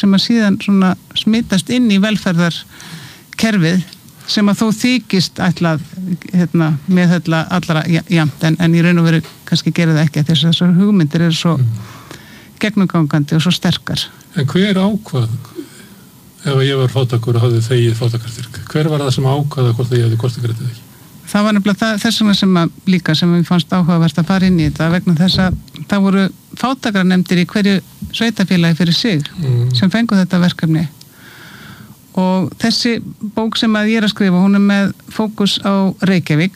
sem að síðan svona smitast inn í velferðarkerfið sem að þó þykist ætlað meðhöndla allra jafnt en í raun og veru kannski gerir það ekki að þessar hugmyndir eru svo gegnumgangandi og svo sterkar. En hver ákvað, ef ég var fátækur og hafði þegið fátækarstyrk, hver var það sem ákvaða hvort ég hefði kostingaréttið ekki? Það var nefnilega þess vegna sem við fannst áhugavert að fara inn í þetta vegna þess að það voru fátækranemndir í hverju sveitarfélagi fyrir sig sem fengu þetta verkefni. Og þessi bók sem að ég að skrifa, hún með fókus á Reykjavík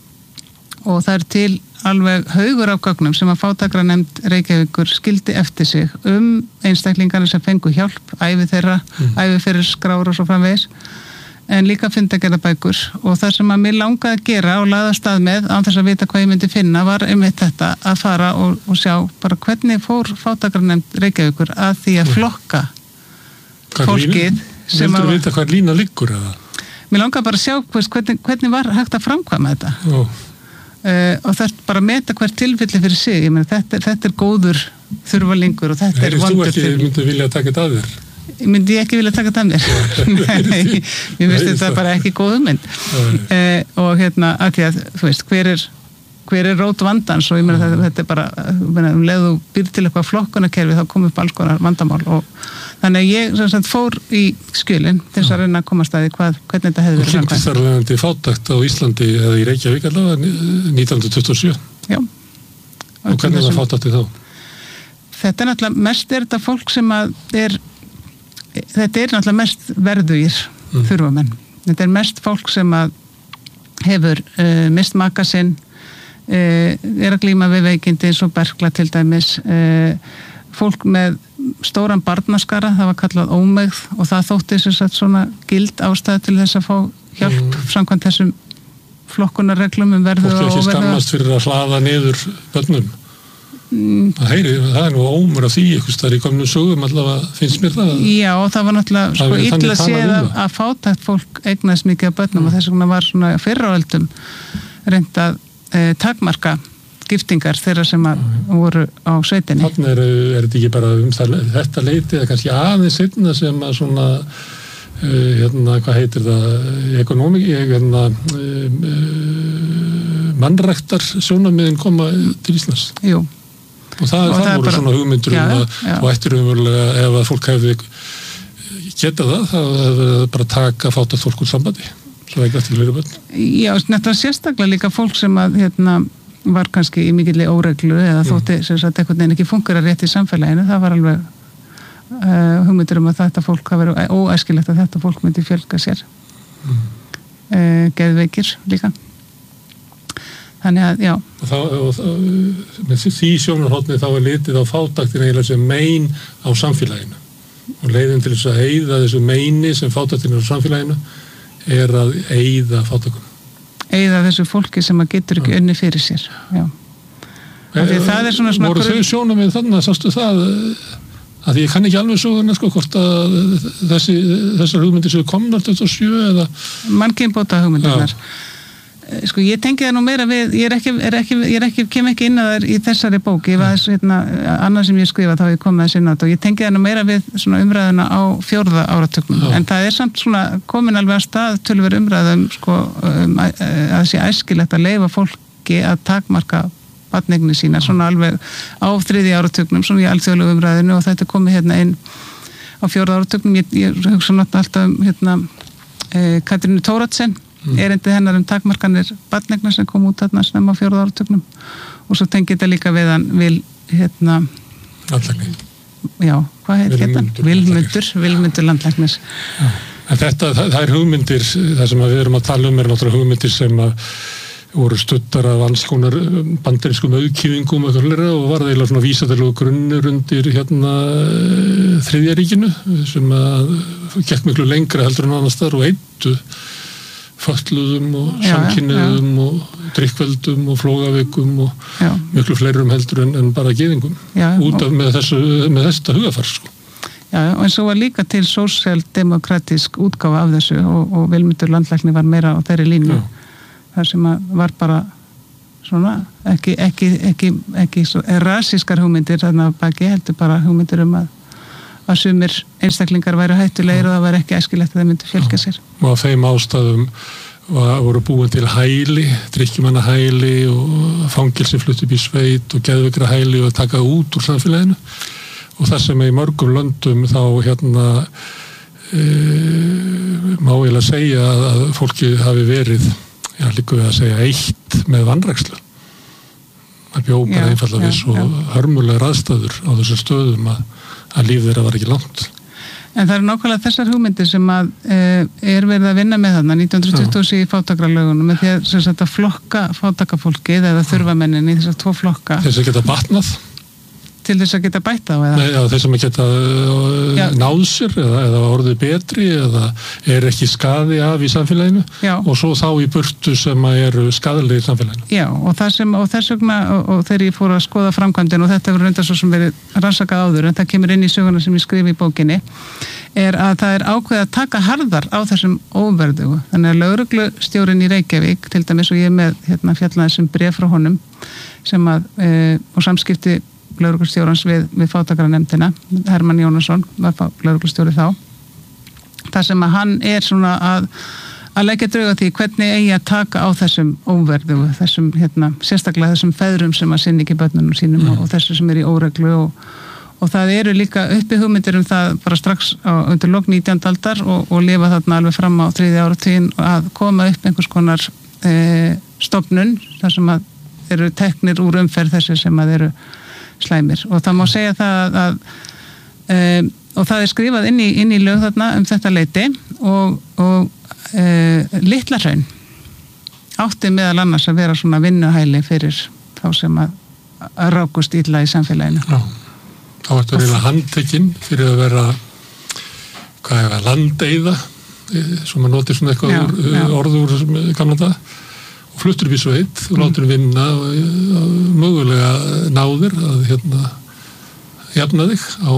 og það til alveg haugur af gögnum sem að fátækranemnd Reykjavíkur skildi eftir sig einstaklingarnir sem fengu hjálp, ævi þeirra, ævi fyrir skrár og svo framvegis, en líka fundagerðabækur og það sem að mér langaði að gera og laða stað með án þess að vita hvað ég myndi finna var einmitt þetta að fara og sjá bara hvernig fór fátækranemnd Reykjavíkur að því að flokka fólkið. Vildur þú vita hvað lína liggur eða? Mér langar bara að sjá hvernig var hægt að framkvæma þetta. Og það bara meta hvert tilfelli fyrir sig. Ég meina, þetta er góður þurfalingur og þetta er vondur þurfalingur. Heyrist þú ekki myndi vilja taka þetta að þér? Myndi ég ekki vilja taka þetta að mér? Nei, ég veist þetta bara ekki góð hugmynd. Og að því að, þú veist, hver er rót vandans og ég meina þetta er bara, leið þú býr til eitthvað flokkunarkerfi þá kom upp alls konar vandamál og þannig að ég sem sagt fór í skjölin þess að reyna að komast að því hvernig þetta hefði verið framkvæmt. Þú kynntist þar fátækt á Íslandi eða í Reykjavík allavega 1927? Já. Og hvernig var fátæktið þá? Þetta er náttúrulega mest þetta fólk sem að þetta er náttúrulega mest verðugir þurfamenn. Þetta er mest fólk sem að hefur mist maka sinn, er að glíma við veikindi eins og berkla til dæmis, fólk með stóran barnaskara, það var kallað ómegð og það þótti svona gild ástæða til þess að fá hjálp samkvæmt þessum flokkunarreglum verðu og óverðu. Fólk ekki skammast fyrir að hlaða niður börnum. Það er nú ómur af því einhvers þar í komnum sögum allavega finnst mér það. Já, og það var náttúrulega illa séð að fátækt fólk eignaðist mikið af börnum og þess vegna var svona fyrr á öldum reynt að takmarka giftingar þeirra sem voru á sveitinni. Þannig er þetta ekki bara þetta leiti eða kannski aðeins seinna sem að svona hvað heitir það mannræktar sjónarmiðin koma til Íslands. Jú. Og það voru svona hugmyndur og eftir umverulega ef að fólk hefði geta það hefði bara taka fátækt fólk úr sambandi svo ekki eftir fleiri börn. Já, þetta sérstaklega líka fólk sem að var kannski í mikilli óreglu eða þótti sem sagt einhvern veginn ekki fungera rétt í samfélaginu, það var alveg hugmyndur að þetta fólk hafi verið óæskilegt að þetta fólk myndi fjölga sér geðveikir líka þannig að, já með því sjónarhorni þá er litið á fátæktin eiginlega sem mein á samfélaginu og leiðin til þess að eyða þessu meini sem fátæktin er á samfélaginu er að eyða fátækum eyða þessu fólki sem að getur ekki unni fyrir sér. Já. Það er svona voru þau sjónum með þannig að sástu það að ég kann ekki alveg söguna hvort að þessar hugmyndir séu komnar 27 eða mannkynbóta hugmyndirnar. Ég tengi það nú meira við kem ekki inn að þær í þessari bók ég var annað sem ég skrifa þá ég kom þess inn á þetta og ég tengi það nú meira við svona umræðuna á 4. áratugnum en það er samt svona komin alveg að stað tölver umræðum að það sé æskilegt að leyfa fólki að takmarka barneigni sína svona alveg á 3. áratugnum svona í alþjóðlegu umræðinu og þetta komið inn á 4. áratugnum ég hugsa náttúrulega alltaf Katrínu Thoroddsen erindi hennar takmarkanir barneigna sem kom út þarna snemma á 4. áratugnum og svo tengi þetta líka við hann landlækni. Já, hvað heit þetta? Vilmundur landlæknis. En það er hugmyndir, það sem við erum að tala er náttúrulega hugmyndir sem voru studdar af alls konar bandarískum auðkýfingum og var það eiginlega svona vísindalegur grunnur undir Þriðja ríkinu sem gekk miklu lengra heldur en annars þar og eyddu fötluðum og samkynniðum og drykkveldum og flógaveikum og miklu fleirum heldur en bara gyðingum út af með þetta hugafar sko. Já, og eins og var líka til sósíaldemókratísk útgáfa af þessu og Vilmundur landlækni var meira á þeirri línu þar sem var bara svona ekki rasískar hugmyndir þarna baki heldur bara hugmyndir að að sumir einstaklingar væru hættulegir og það væri ekki æskilegt að það myndi fjölga sér. Og af þeim ástæðum voru búin til hæli, drykkjumannahæli og fangilsi flutt upp í sveit og geðveikra hæli og taka út úr samfélaginu. Og það sem í mörgum löndum þá má eiginlega segja að fólki hafi verið, líka við að segja eitt með vanrækslu. Það bjó bara einfallega við svo hörmulegar aðstæður á þessum stöðum að líf þeirra var ekki langt. En það eru nákvæmlega þessar hugmyndir sem að verið að vinna með þarna 1927 í fátækralögunum með því að flokka fátækafólkið eða þurfamennin í þessar 2 flokka. Þess að geta batnað? Til þess að geta bætt á eða? Nei, já, þeir sem að geta náð sér eða orðið betri eða ekki skaði af í samfélaginu og svo þá í burtu sem að eru skaðlegir í samfélaginu. Já, og þess vegna og þegar ég fór að skoða framkvæmdin og þetta hefur reyndar svo sem verið rannsakað áður en það kemur inn í söguna sem ég skrifi í bókinni að það er ákveðið að taka harðar á þessum óverðugu. Þannig að lögreglustjórinn í Reykjavík, til dæmis og ég með fjallaði sem bréf frá honum sem og samskipti lögreglustjórans við fátækranemndina, Hermann Jónasson var lögreglustjóri þá. Það sem að hann svona að leggja drauga því hvernig eigi að taka á þessum óverðu, þessum sérstaklega þessum feðrum sem að sinni ekki börnunum sínum og þessu sem í óreglu og það eru líka uppi hugmyndir það bara strax undir lok 19. aldar og lifa þarna alveg fram á 3. áratuginn að koma upp einhvers konar stofnun þar sem að eru teknir úr umferð þessi sem að eru slæmir og það má segja það og það skrifað inn í lög þarna þetta leyti og Litlahraun átti meðal annars að vera svona vinnuhæli fyrir þá sem að rákust illa í samfélaginu. Já, þá ertu reyna handtekinn fyrir að vera landeyða sem að noti svona eitthvað orður gamla dag og fluttur upp í sveit og látur vinna og mögulega náðir að jafna þig á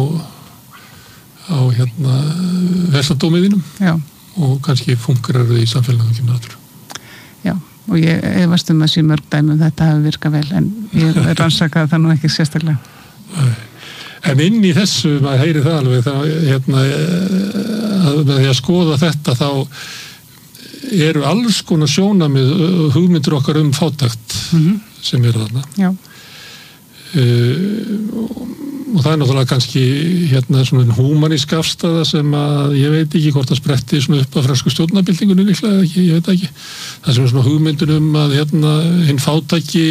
versadómiðinum og kannski fungerar þau í samfélaginu kemur aftur. Já, og ég efast að sé mörg dæmi þetta hafi virkað vel en ég rannsakaði það nú ekki sérstaklega. En inn í þessu, maður heyri það alveg að með því að skoða þetta þá eru alls konar sjónamið hugmyndir okkar fátækt sem eru þarna. Já. Og það náttúrulega kannski svona húmanísk afstæða sem að ég veit ekki hvort það spretti svona upp af fransku stjórnarbyltingunni líklega ekki, ég veit ekki. Það sem svona hugmyndin að hinn fátæki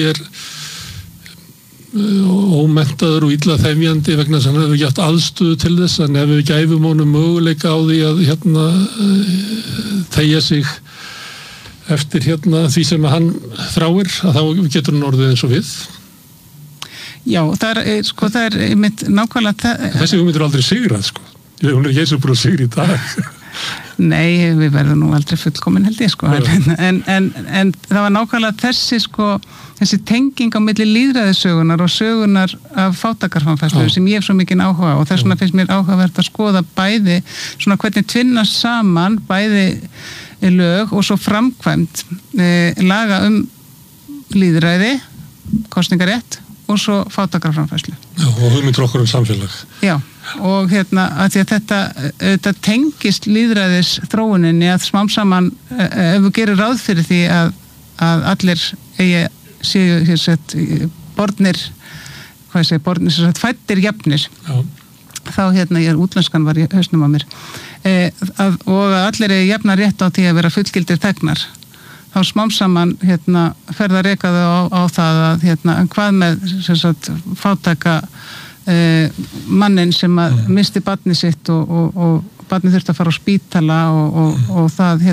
ómenntaður og illa þefjandi vegna þess að hann hefur ekki haft aðstöðu til þess en ef við gæfum honum möguleika á því að þegja sig eftir því sem hann þráir að þá getur hann orðið eins og við. Já, það er einmitt nákvæmlega þessi hugmynd aldrei sigrað hún ekki eins og búin að sigra í dag. Nei, við verðum nú aldrei fullkomin held ég en það var nákvæmlega þessi tenging á milli lýðræðissögunar og sögunar af fátækrafamfærslu sem ég hef svo mikinn áhuga og þess vegna finnst mér áhugavert að skoða bæði svona hvernig tvinnast saman bæði lög og svo framkvæmt laga lýðræði, kosningarétt og svo fátækrafamfærslu. Já, og hugmyndir okkur samfélag. Já, og að því að þetta tengist lýðræðis þróuninni að smám saman ef við gerum ráð fyrir því að allir séu bornir fæddir jafnir þá útlenskan var í hausnum á mér og að allir jafnar rétt á því að vera fullgildir þegnar þá smám saman fer það rekaðu á það að en hvað með fátæka mannin sem að misti barnið sitt og barnið þurfti að fara á spítala og það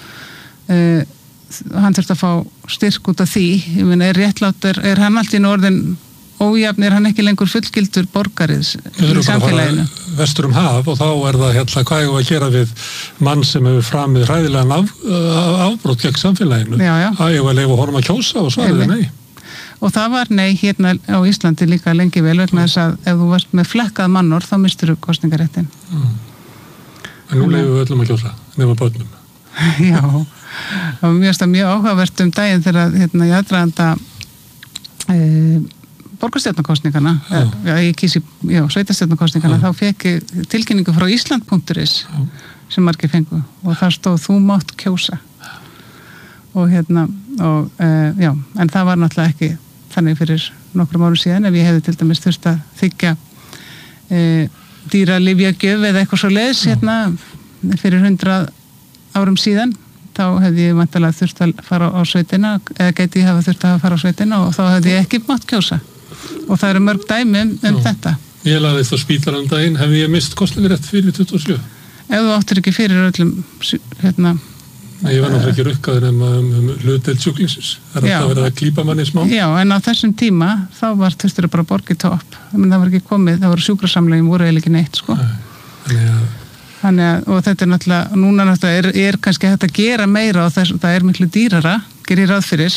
hann þurfti að fá styrk út af því ég meina er hann allt í orðin ójafn, er hann ekki lengur fullgildur borgarið í samfélaginu vestur haf og þá er það hvað ég var að gera við mann sem hefur framið hræðilegan afbrot gegn samfélaginu að ég var að leifa honum að kjósa og svarið nei. Og það var nei hérna á Íslandi líka lengi vel vegna þess að ef þú varst með flekkað mannorð þá mistur þú kosningaréttin. En nú leifum við öllum að kjósa, nema börnum. Já, það var mjög áhugavert daginn þegar í aðdraganda borgarstjórnarkosningana sveitarstjórnarkosningana þá fekk ég tilkynningu frá Ísland.is sem margir fengu og þar stóð þú mátt kjósa og en það var náttúrulega ekki þannig fyrir nokkrum árum síðan ef ég hefði til dæmis þurft að þiggja dýralyfjagjöf eða eitthvað svo leiðis fyrir 100 árum síðan þá hefði ég væntanlega þurft að fara á sveitina eða gæti ég hafa þurft að fara á sveitina og þá hefði ég ekki mátt kjósa og það eru mörg dæmi þetta. Ég lagðist á spítalann daginn, hefði ég mist kosningarétt fyrir 27? Ef þú áttir ekki fyrir öllum Ég var náttúrulega ekki rukkaður hlutdeild sjúklingsins. Það alltaf verið að klípa manni smá. Já, en á þessum tíma þá þurftur bara að borga í topp. Það var ekki komið, það voru sjúkrasamlegin voru eiginlega ekki neitt, sko. Þannig og þetta náttúrulega, núna náttúrulega kannski hægt að gera meira og það miklu dýrara, gerir ráð fyrir.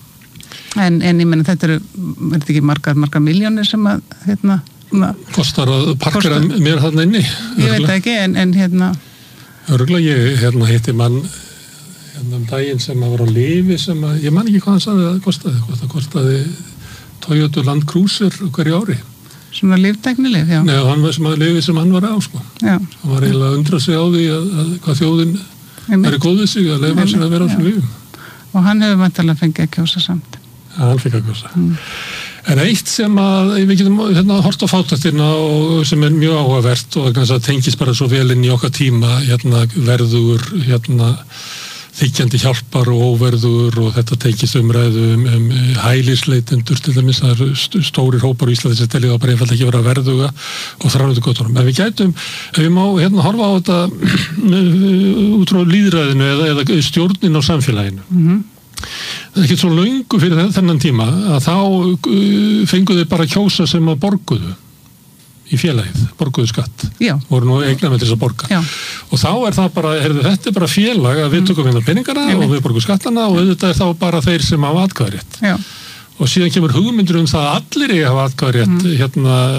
En ég meina þetta er ekki margar milljónir sem að, kostar að parkera mér þarna inni. Ég veit ekki, en Örgulega ég hitti mann daginn sem var á lyfi sem ég man ekki hvað hann sagði að það kostaði Toyota Land Cruiser hverju ári. Svona líftæknilyf, já. Nei, hann var sem að lyfi sem hann var á, sko. Já. Hann var eiginlega að undra sig á því að hvað þjóðin er góð við sig að leyfa sig að vera á svona lyfum. Og hann hefur vantarlega fengið að kjósa samt. Ja, hann fengið að kjósa. En eitt sem að við getum hort á fátæktina og sem er mjög áhugavert og það tengist bara svo vel inn í okkar tíma verður þykjandi hjálpar og óverður og þetta tengist umræðu hælisleitendur til dæmis, það eru stórir hópar í Íslandi sem telja það bara einfalda ekki vera verðuga og þránandi gottunum. En við gætum, ef við má horfa á þetta út frá lýðræðinu eða stjórnin á samfélaginu. Það er ekki svo löngu fyrir þennan tíma að þá fenguðu bara kjósa sem að borguðu í félagið, borguðu skatt. Já. Voru nú eignað með þess að borga. Já. Og þá er það bara, þetta er bara félag að við tökum hérna peningana og við borgum skattana og þetta er þá bara þeir sem hafa atkvæðarétt. Já. Og síðan kemur hugmyndur það að allir eigi að hafa atkvæðarétt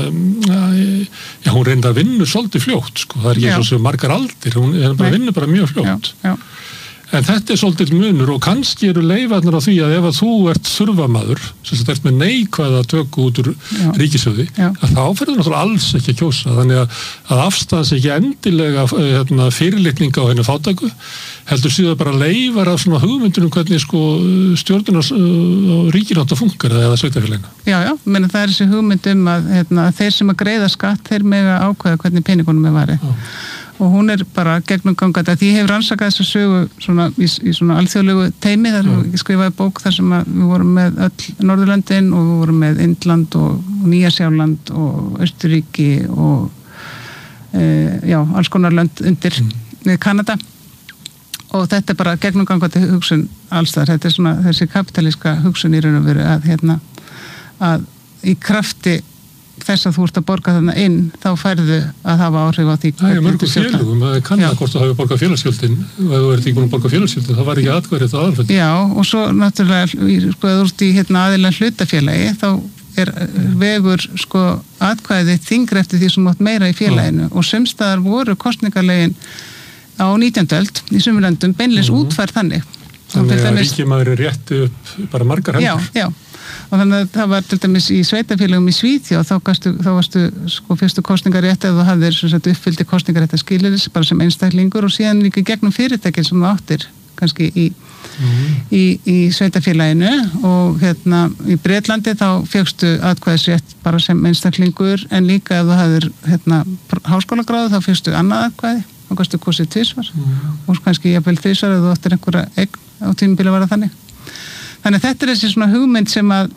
hún reyndar að vinna svolítið fljótt, sko. Það er ekki svo sem margar aldir, hún bara vinnur bara mjög fljótt. Já. En þetta er svolítið munur og kannski eru leifarnir á því að ef að þú ert þurfamaður, sem þetta ert með neikvæða tökku út úr ríkissjóði, að þá ferður náttúrulega alls ekki að kjósa. Þannig að afstæðans ekki endilega fyrirlitninga á henni fátæku, heldur síðan bara leifar af svona hugmyndunum hvernig sko stjórnun á ríkinátt að funkar eða sveitafélagina. Já, menn það er þessi hugmyndum að þeir sem að greiða skatt, þeir mega ákveða hvernig peningunum er varið. Og hún er bara gegnumgangandi að ég hef rannsakað þessa sögu svona, í svona alþjóðlegu teimi þar ég skrifaði bók þar sem við vorum með öll Norðurlöndin og við vorum með Indland og Nýja-Sjáland og Austurríki og alls konar lönd undir Kanada og þetta er bara gegnumgangandi hugsun alls þar, þetta er svona þessi kapitalíska hugsun í raun og veru að í krafti þess að þú ert að borga þarna inn þá færðu að hafa áhrif á því það er mörgum félögum, það er kannað hvort þú hafi borgað félagsgjöldin og ef þú ert ekki búin að borga félagsgjöldin þá var ekki atkvæðið þetta aðalfætti. Já, og svo náttúrulega sko að þú ert í aðilega hlutafélagi þá er vegur sko atkvæðið þyngri eftir því sem átt meira í félaginu og sumstaðar voru kosningalegin á 19. öld í sumum löndum beinleis útfærð þannig. Þannig að ríkismaður er rétti upp bara margar hendur. Já. Og þannig að það var til dæmis í sveitafélagum í Svíþjóð þá varstu sko fyrstu kosningarétt ef þú hafðir uppfyldi kosningarétt að skilyrðis bara sem einstaklingur og síðan líka gegnum fyrirtækin sem þú áttir kannski í sveitafélaginu og í Bretlandi þá fékkstu atkvæðisrétt bara sem einstaklingur en líka ef þú hafðir háskólagráðu þá fékkstu annað atkvæði þá gastu kosið tvisvar og kannski jafnvel þrisvar ef þú áttir einhverja eign á tímabili var það þannig. Þannig að þetta er þessi svona hugmynd sem að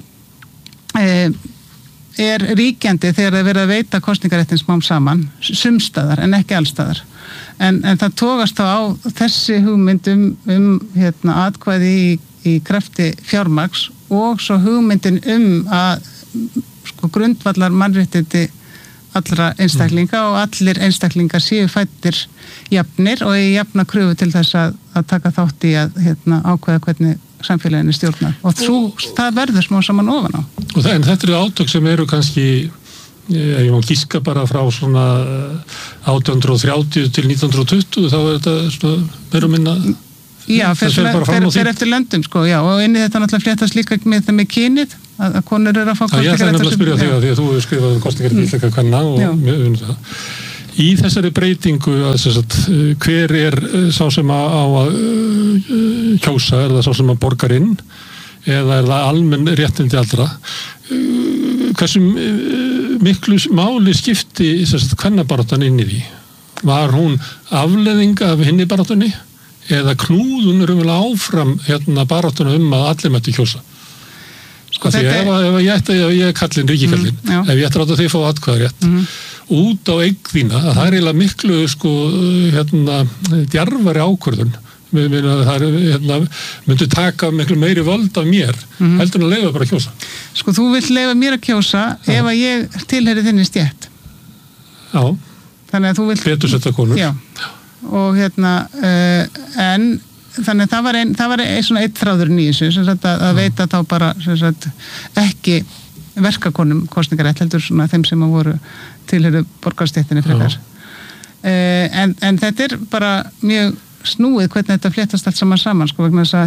er ríkjandi þegar það verið að veita kosningaréttin smám saman, sumstaðar en ekki allstaðar. En það tókast þá á þessi hugmynd atkvæði í krafti fjármagns og svo hugmyndin að sko grundvallar mannréttindi allra einstaklinga og allir einstaklingar séu fæddir jafnir og í jafna kröfu til þess að taka þátt í að ákveða hvernig samfélaginu stjórnar og það verður smá saman ofan á. En þetta eru átök sem eru kannski ég má gíska bara frá svona 1830 til 1920 þá er þetta svona meira minna Já, fer eftir löndum sko, já, og inn í þetta náttúrulega fléttast líka með það með kynið að konur eru að fá kosningarétt. Ég ætla nefnilega að spyrja þig að því að þú hefur skrifað kosningarétt íslenska kvenna og mjög unnum það. Í þessari breytingu hver sá sem á að kjósa, það sá sem að borgar inn eða það almenn réttindi allra? Hversu miklu máli skipti kvennabaráttan inn í því? Var hún afleiðing af hinni baráttunni eða knúðun áfram baráttuna að allir mættu kjósa? Því ef ég er kallinn, ríkikallinn, ef ég ætti að láta þig fá atkvæðarétt út á eign þína, að það eiginlega miklu djarfari ákvörðun. Það myndi taka miklu meiri völd af mér heldur en að leyfa bara að kjósa. Þú vilt leyfa mér að kjósa ef að ég tilheyri þinni stétt. Já. Þannig að þú vilt betur setta konur. Já. Og en þannig að það var svona eitt þráðurinn í þessu að veita þá bara ekki verkakonum kosningarétt heldur svona þeim sem voru tilheyru borgarstéttinni frekar. En þetta er bara mjög snúið hvernig þetta fléttast allt saman vegna þess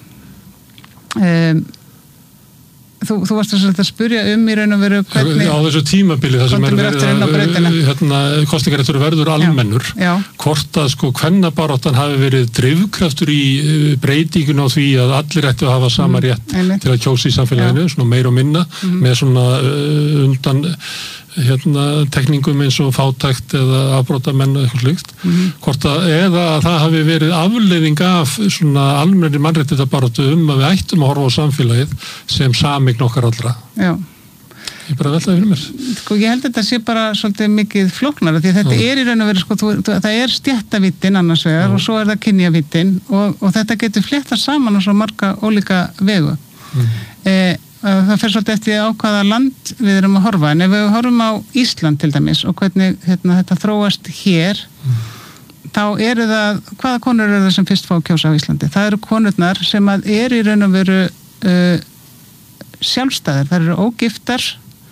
að þú varst að spyrja í raun og veru hvernig á þessu tímabili það sem kosningaréttur verður almennur hvort að kvennabaráttan hafi verið drifkraftur í breytingun á því að allir ættu að hafa sama rétt til að kjósa í samfélaginu, svona meir og minna með svona undan tekningum eins og fátækt eða afbrotamenn eða eitthvað slíkt eða að það hafi verið afleiðing af svona almennri mannréttindabaráttu að við ættum að horfa á samfélagið sem sameign okkar allra. Já. Ég bara veltaði fyrir mér. Ég held að þetta sé bara svolítið mikið flóknara því þetta er í raun og veru það er stéttavítin annars vegar og svo er það kynjavítin og þetta getur fléttað saman á svo marga ólíka vegu. Það fer svolítið eftir á hvaða land við erum að horfa en ef við horfum á Ísland til dæmis og hvernig þetta þróast hér þá eru það, hvaða konur eru það sem fyrst fá að kjósa á Íslandi? Það eru konurnar sem að eru í raun og veru sjálfstæðar, það eru ógiftar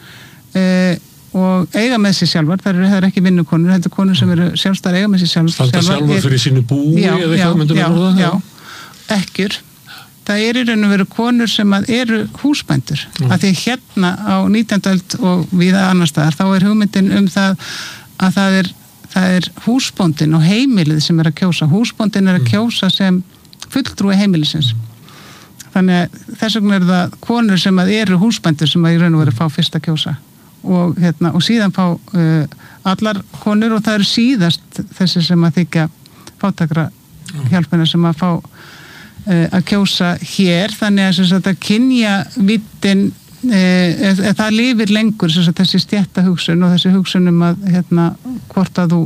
og eiga með sér sjálfar, það eru ekki vinnukonur, heldur konur sem eru sjálfstæðar eiga með sér sjálfar. Standa sjálfar fyrir sínu búi eða eitthvað myndum við orða það? Já, ekkjur. Það eru í raun og veru konur sem eru húsbændur. Af því hérna á 19. öld og víða annar staðar, þá er hugmyndin það að það er húsbóndin og heimilið sem að kjósa. Húsbóndin að kjósa sem fulltrúi heimilisins. Þannig að þess vegna eru það konur sem eru húsbændur sem í raun og veru fá fyrst að kjósa. Og síðan fá allar konur og það eru síðast þessi sem að þykja fátakra hjálpina sem að fá að kjósa hér, þannig að kynjavítin það lifir lengur þessi stéttahugsun og þessi hugsun að hvort að þú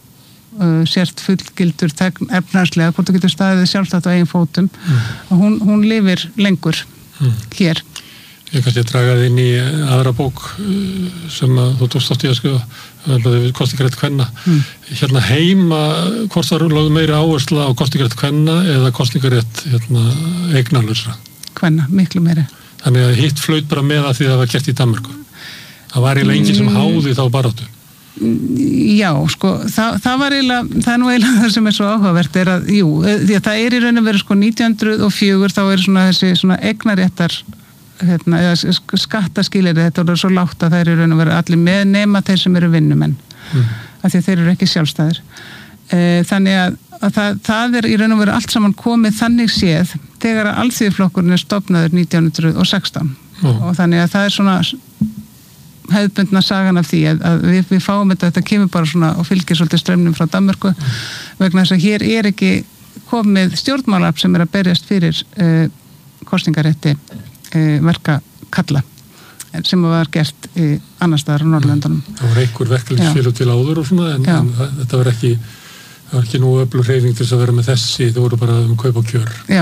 sért fullgildur efnahagslega, hvort þú getur staðið sjálfstætt á eigin fótum hún lifir lengur hér. Ég kannski dragaði inn í aðra bók sem þú tókst átt í að skrifa kosningarétt kvenna. Hérna heima, hvort það lögðu meiri áhersla á kosningarétt kvenna eða kosningarétt eignalausra? Kvenna, miklu meiri. Þannig að hitt flaut bara með að því það var gert í Danmörku. Það var eiginlega enginn sem háði þá baráttu. Já, það var eiginlega, það er nú eiginlega það sem er svo áhugavert er að, því að það er í raun og veru 1904 þá er þessi eignaréttar eða skattaskilyrði, þetta er svo lágt að það er í raun og veru allir með nema þeir sem eru vinnumenn af því að þeir eru ekki sjálfstæðir þannig að það er í raun og veru allt saman komið þannig séð þegar að Alþýðuflokkurinn er stofnaður 1916 og þannig að það er svona hefðbundna sagan af því að við fáum þetta kemur bara svona og fylgir svolítið straumnum frá Danmörku vegna þess að hér er ekki komið stjórnmálaafl sem er að berjast fyrir kosningarétti verka kalla sem var gert í annar staðar á Norðurlöndunum. Það var einhver verkefnisfélög til áður og svona en þetta var ekki nú öflug hreyfing til þess að vera með þessi, það voru bara kaup og kjör. Já.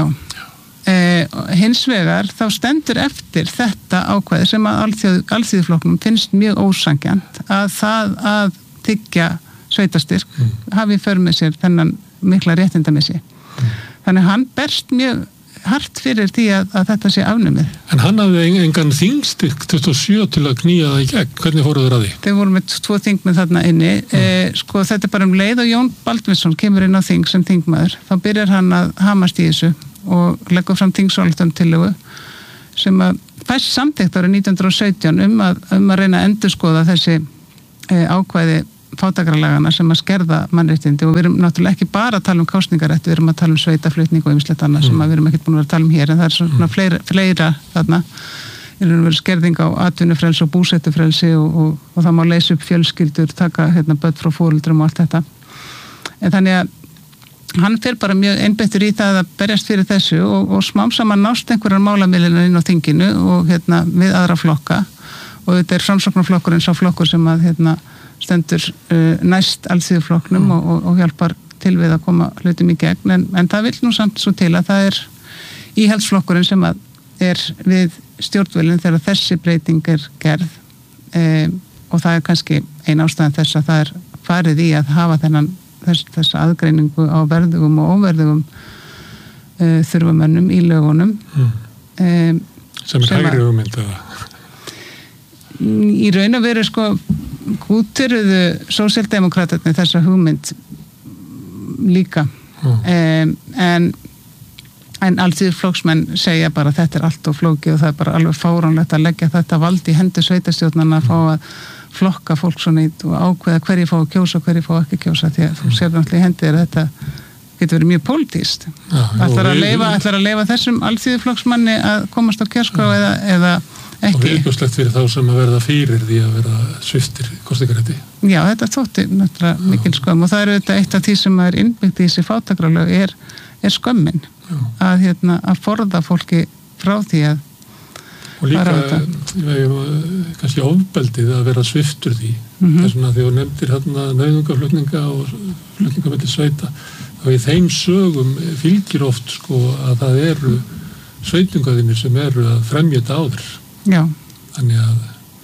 Hins vegar þá stendur eftir þetta ákvæði sem að Alþýðuflokknum finnst mjög ósangjant að það að tyggja sveitastyrk hafi för með sér þennan mikla réttindamissi. Þannig hann berst mjög hart fyrir því að þetta sé afnumið. En hann hafði engan þingstyrk 27 til að knýja það í gegn. Hvernig fóruð þeir að því? Þeir voru með 2 þingmenn þarna inni. Þetta er bara leið og Jón Baldvinsson kemur inn á þing sem þingmaður. Þá byrjar hann að hamast í þessu og leggur fram þingsályktunartillögu sem að fæst samþykkt árið 1917 að reyna að endurskoða þessi ákvæði fátækralagana sem að skerða mannréttindi, og við erum náttúrulega ekki bara að tala um kosningarétt, við erum að tala um sveitaflutning og ýmislegt annað sem við erum ekkert búin að vera að tala um hér, en það er svona fleira þarna. Við erum verið skerðing á atvinnufrelsi og búsetufrelsi og það má leysa upp fjölskyldur, taka börn frá foreldrum og allt þetta. En þannig að hann fer bara mjög einbeittur í það að berjast fyrir þessu og smám saman nást einhverjar málamiðlanir inn á þinginu og við aðra flokka, og þetta er Framsóknarflokkurinn sá flokkur sem að stendur næst alþýðuflokknum og hjálpar til við að koma hlutum í gegn, en það vil nú samt svo til að það er íhaldsflokkurinn sem að er við stjórnvölinn þegar þessi breyting er gerð, og það er kannski ein ástæðan þess að það er farið í að hafa þessa aðgreiningu á verðugum og óverðugum þurfamönnum í lögunum. Sem hægri hugmynd eða? Í raun og veru úttöruðu sósíaldemókratarnir þessa hugmynd líka, en alþýðuflokksmenn segja bara að þetta er allt og flókið og það er bara alveg fáránlegt að leggja þetta vald í hendur sveitastjórnarna að fá að flokka fólk svo nýtt og ákveða hverju fá að kjósa og hverju fá ekki kjósa, því að þú sér náttúrulega í hendi þetta getur verið mjög pólitískt. Ætlar að leyfa þessum alþýðuflokksmanni að komast á kjörskrá eða ekki. Og viðbjóðslegt fyrir þá sem að verða fyrir því að verða sviptir kosningarétti. Já, þetta þótti náttúrulega mikil skömm, og það er auðvitað eitt af því sem er innbyggt í þessi fátækralög er skömmin, að forða fólki frá því að og líka kannski ofbeldið að vera sviptur því. Þess vegna þegar þú nefndir nauðungaflutninga og flutninga milli sveita, þá í þeim sögum fylgir oft að það eru sveitungaðinir sem eru að fremja þetta áður. Já. Þannig að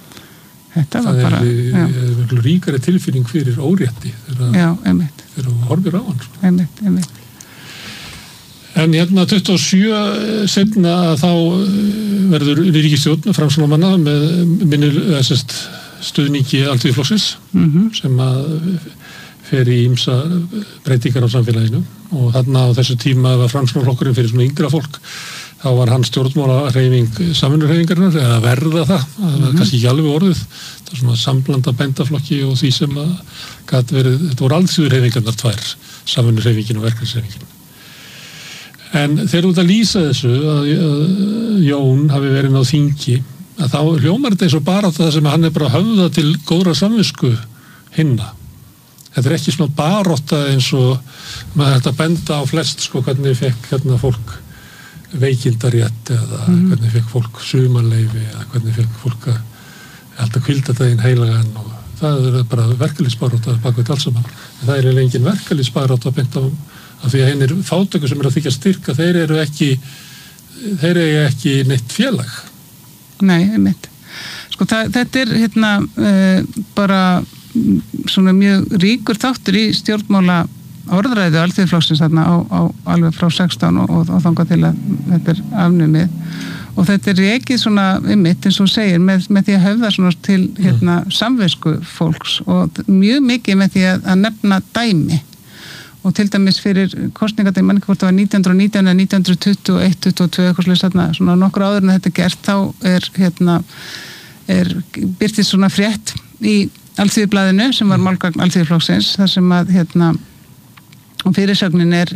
það er ríkari tilfinning fyrir órétti þegar þú horfir á hann. Einmitt. En 27 seinna þá verður ríkisstjórn Framsóknarmanna með stuðningi alþýðuflokksins sem að fer í ýmsa breytingar á samfélaginu, og þarna á þessu tíma var Framsóknarflokkurinn fyrir svona yngra fólk, þá var hann stjórnmálahreyfing samvinnuhreyfingarinnar, eða verða það var kannski ekki alveg orðið, það var svona samblanda bændaflokki og því sem að gat verið, þetta voru alþýðuhreyfingarnar tvær, samvinnuhreyfingin og verkalýðshreyfingin. En þegar þú ert að lýsa þessu að Jón hafi verið á þingi, að þá hljómar þetta eins og bara það sem hann er bara að höfða til góðra samvisku hinna. Þetta er ekki svona barátta eins og maður þetta benda á flest hvernig fekk fólk veikindarétt eða hvernig fekk fólk sumarleyfi eða hvernig fekk fólk að halda hvíldardaginn heilagan, og það er bara verkalýðsbarátta bak við allt saman. En það er engin verkalýðsbarátta bent á af því að hennir fátæku sem að þykja styrka, þeir eru ekki neitt félag. Nei, einmitt. Þetta er bara svona mjög ríkur þáttur í stjórnmála orðræðu alþýðuflokksins þarna á alveg frá 16 og þangað til að þetta er afnumið, og þetta er ekki svona einmitt eins og segir með því að höfða svona til samvisku fólks, og mjög mikið með því að nefna dæmi. Og til dæmis fyrir kosningadegi, mann ekki hvort það var 1919 eða 1921, 22, eitthvað svona nokkur áður en þetta er gert, þá er birtist svona frétt í Alþýðublaðinu sem var málgagn Alþýðuflokksins, þar sem að og fyrirsögnin er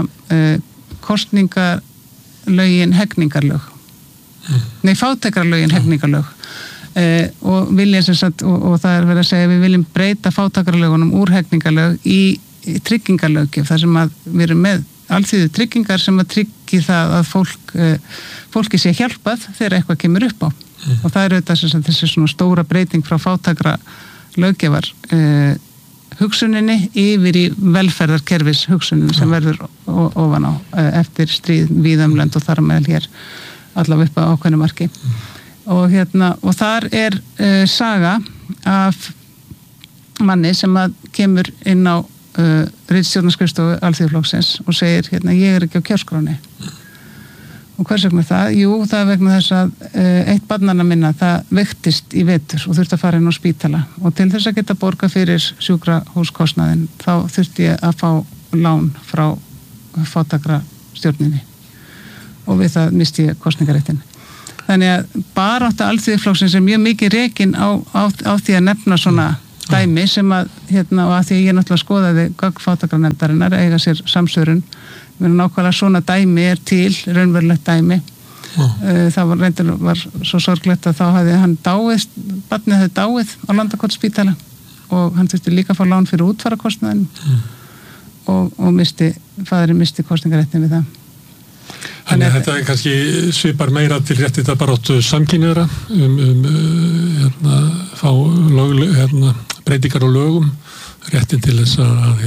kosningalögin hegningarlög. Nei, fátækralögin hegningarlög. Og vilja sem sagt, og það er verið að segja við viljum breyta fátækralögunum úr hegningarlög í tryggingarlöggjöf, þar sem að við erum með alþýðu tryggingar sem að tryggi það að fólki sé hjálpað þegar eitthvað kemur upp á. Og það er auðvitað þessi svona stóra breyting frá fátækra löggjafar hugsuninni yfir í velferðarkerfis hugsuninni sem verður ofan á eftir stríð víðumlönd og þar með hér allavega upp á ákveðnu marki. Og þar er saga af manni sem að kemur inn á ritstjórnarskrifstofu Alþýðuflokksins og segir ég er ekki á kjörskráni. Og hvers vegna það? Jú, það er vegna þess að eitt barnanna minna, það veiktist í vetur og þurfti að fara inn á spítala, og til þess að geta borga fyrir sjúkrahúskostnaðinn þá þurfti ég að fá lán frá fátækra stjórninni og við það misti ég kosningaréttin. þannig að barátta Alþýðuflokksins mjög mikið rekin á því að nefna svona dæmi sem að, og að því að ég náttúrulega skoðaði gögn fátækranefndarinnar eiga sér samsvörun, nákvæmlega svona dæmi til, raunverulegt dæmi. Það var svo sorglegt að þá hafði hann barnið hafði dáið á Landakotsspítala og hann þurfti líka að fá lán fyrir útfarakostnaðinn og faðurinn misti kosningaréttin við það. Þannig að þetta kannski svipar meira til réttindabaráttu samkynhneigðra fá breytingar á lögum, réttin til þess að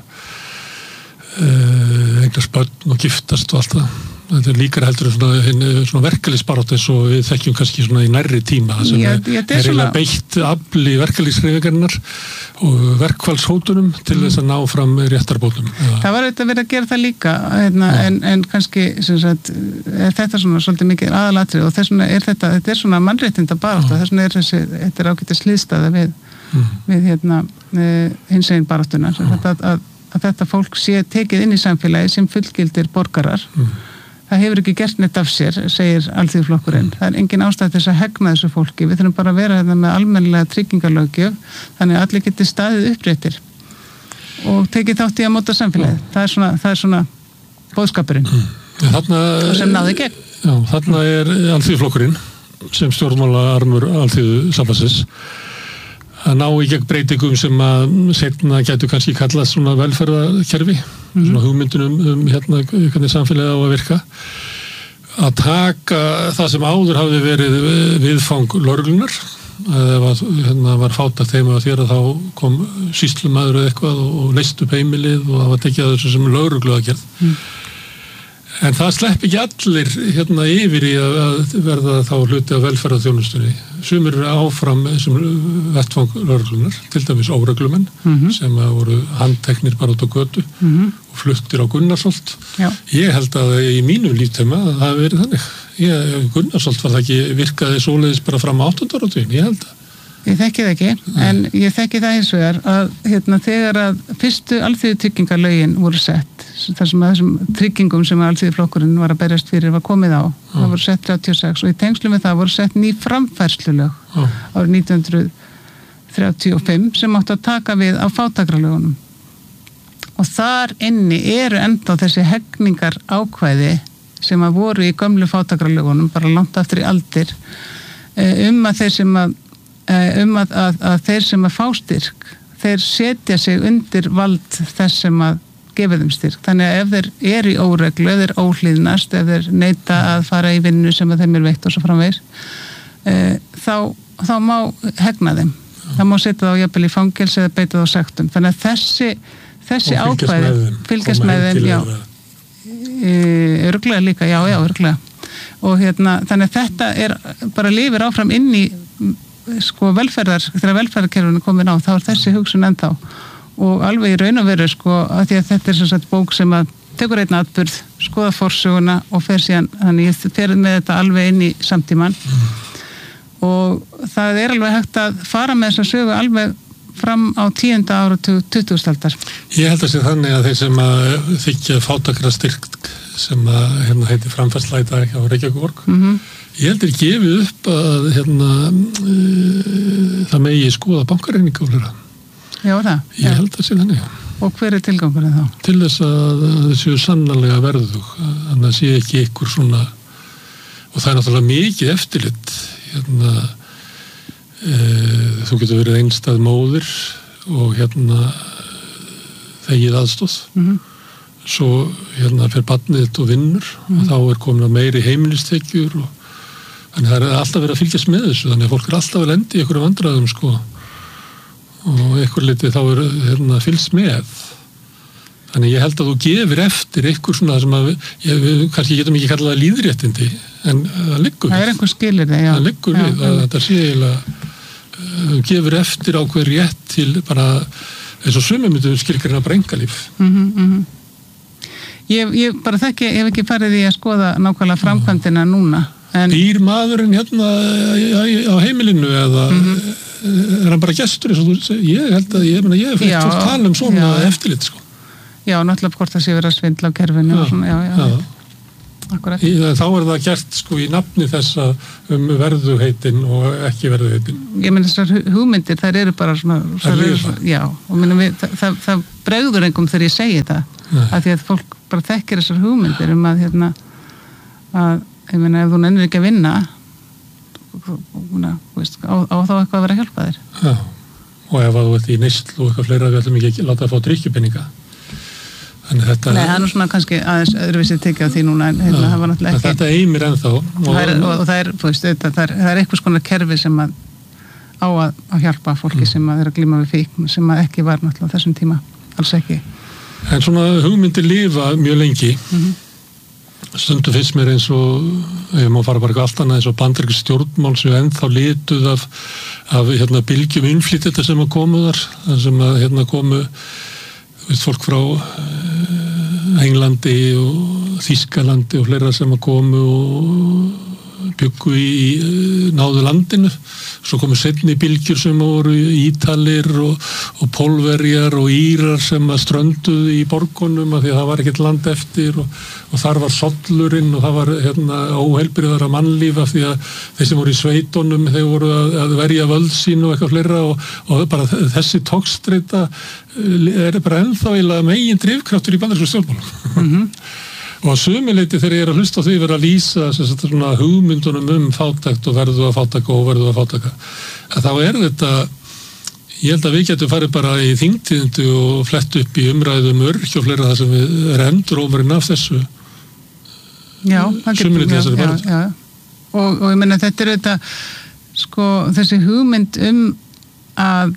eignast börn og giftast og allt það. Þetta líkar heldur svona verkalýðsbaráttu eins og við þekkjum kannski svona í nærri tíma sem eiginlega beitt afli verkalýðshreyfingarinnar og verkfallshótunum til þess að ná fram réttarbótum. Það var auðvitað verið að gera það líka en kannski er þetta svona svolítið mikið aðalatrið og þess vegna er þetta svona mannréttindabaráttu, þess vegna þetta er ágætis hliðstæða við hinsegin baráttunar að þetta fólk sé tekið inn í samfélagi sem fullgildir borgarar. Það hefur ekki gert neitt af sér, segir Alþýðuflokkurinn. Það er engin ástæð þess að hegna þessu fólki. Við þurfum bara að vera með almennilega tryggingarlöggjöf, þannig að allir geti staðið uppréttir og tekið þátt í að móta samfélagið. Það er svona boðskapurinn sem náði gegn. Já, þarna er Alþýðuflokkurinn sem stjórnmálaarmur Alþýðusambandsins að ná í gegn breytingum sem að seinna gætu kannski kallað svona velferðarkerfi, svona hugmyndunum hvernig samfélagið á að virka, að taka það sem áður hafði verið viðfang lögreglunar, að ef var fátækt heima á þér að þá kom sýslumaður eða eitthvað og leyst upp heimilið og það var tekið að þessu sem lögreglu aðgerð. En það slepp ekki allir yfir í að verða þá hluti af velferðarþjónustunni. Sumir eru áfram sem vettfang lögreglunar, til dæmis óreglumenn sem voru handteknir bara út á götu og fluttir á Gunnarsholt. Ég held að í mínu líftíma það hafi verið þannig. Gunnarsholt var það ekki virkaði svoleiðis bara fram á 8. áratuginn, ég held að. Ég þekki það ekki, en ég þekki það hins vegar að þegar að fyrstu alþýðutryggingalögin voru sett, þessum tryggingum sem Alþýðuflokkurinn var að berjast fyrir var komið á, það voru sett 36 og í tengslum við það voru sett ný framfærslulög árið 1935 sem áttu að taka við á fátækralögunum. Og þar inni eru enda þessi hegningar ákvæði sem að voru í gömlu fátækralögunum, bara langt aftur í aldir, að þeir sem að fá styrk, þeir setja sig undir vald þess sem að gefa þeim styrk. Þannig að ef þeir eru í óreglu, ef þeir óhlýðnast, ef þeir neita að fara í vinnu sem að þeim er veitt og svo framvegis, þá má hegna þeim. Það má setja þá jafnvel í fangelsi eða beita þá sektum. Þannig að þessi ákvæði fylgjast með þeim, já. Örugglega líka, já, örugglega. Og þannig að þetta er bara lifir áfram inn í þegar velferðarkerfinu komin á, þá er þessi hugsun ennþá og alveg í raun og veru að því að þetta er sem sagt bók sem að tekur einn atburð, skoða forsöguna og fer síðan, þannig ég fer með þetta alveg inn í samtíman og það er alveg hægt að fara með þessa sögu alveg fram á 10. áratug 20. aldar. Ég held að sé þannig að þeir sem að þykja fátækrastyrk sem að heiti framfærsla í dag á Reykjavíkurborg, ég heldur gefið upp að það megi skoða bankareikninga og hlera. Já, það. Ég held að sé þannig. Og hver er tilgangurinn þá? Til þess að það séu sannarlega verðug, að það sé ekki ykkur svona, og það er náttúrulega mikið eftirlit. Þú getur verið einstæð móðir og þegið aðstóð. Svo fer barnið og vinnur og þá er komin að meiri heimilistekjur og þannig það er alltaf verið að fylgjast með þessu, þannig að fólk er alltaf að lendi í einhverju vandræðum og einhver liti þá er fylgst með. Þannig ég held að þú gefir eftir einhver svona sem að við kannski getum ekki kallað lýðréttindi en það liggur við. Það er einhver skilyrði, já. Það liggur við að þetta sé eiginlega þú gefur eftir á hver rétt til bara eins og sumir myndu skilgreina bara engalíf. Ég bara hef ekki farið í að skoða nákvæmlega framkvæmdina núna. Býr maðurinn á heimilinu eða er hann bara gestur eins og þú segir? Ég held að ég hef fætt að tala svona eftirlit Já, náttúrulega hvort það sé verið að svindla á kerfinu og svona, já. Akkurat. Þá það gert sko í nafni þessa verðugheitin og ekki verðugheitin. Ég meina þessar hugmyndir, þær eru bara svona... Já, og minna það bregður engum þegar ég segi það. Af því að fólk bara þekkir þessar hugmyndir að ég meina, ef þú nennir ekki að vinna, á þá eitthvað að vera að hjálpa þér. Já, og ef þú ert í neyslu og eitthvað fleira, við ætlum ekki láta að fá drykkjupeninga. Nei, það er svona kannski aðeins öðruvísi tekið á því núna en það var náttúrulega ekki. Þetta eimir ennþá. Og það er einhvers konar kerfi sem á að hjálpa fólki sem að glíma við fíkn, sem að ekki var náttúrulega á þessum tíma, alls ekki. En svona hugmyndir lifa mjög lengi. Stundum finnst mér eins og, ef maður fara bara allt annað eins og bandarísk stjórnmál sem ennþá lituð af bylgjum innflytjenda sem að komu þar sem að komu fólk frá Englandi og Þýskalandi og fleira sem að komu og byggu í náðu landinu. Svo komu seinni bylgjur sem voru Ítalir og Pólverjar og Írar sem að strönduðu í borgunum af því að það var ekkert land eftir og þar var sollurinn og það var óheilbrigðara mannlíf af því að þeir sem voru í sveitunum þeir voru að verja völd sín og eitthvað fleira og bara þessi togstreita bara ennþá eiginlega megin drifkraftur í bandarískum stjórnmálum. Og að sumileyti þegar ég að hlusta á því vera að lýsa svona hugmyndunum fátækt og verðu að fátæka og verðu að fátæka. Að þá þetta, ég held að við getum farið bara í þingtíðindu og flett upp í umræðum örk og fleira það sem við endrómurinn af þessu. Já, það getur, já. Og ég meina þetta þetta, sko, þessi hugmynd að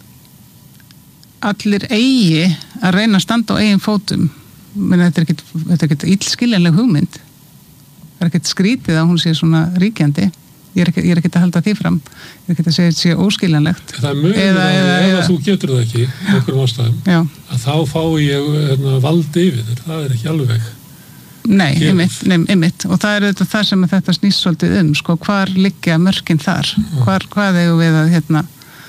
allir eigi að reyna að standa á eigin fótum. Menn þetta er ekkert illskiljanleg hugmynd. Það er ekkert skrítið að hún sé svona ríkjandi. Ég er ekkert að halda því fram. Ég er ekkert að segja að þetta sé óskiljanlegt. Það er mögulega ef þú getur það ekki einhverjum ástæðum, að þá fái ég vald yfir þér. Það er ekki alveg. Nei, einmitt. Og það er það sem þetta snýst svolítið sko, hvar liggja mörkin þar? Hvað eigum við að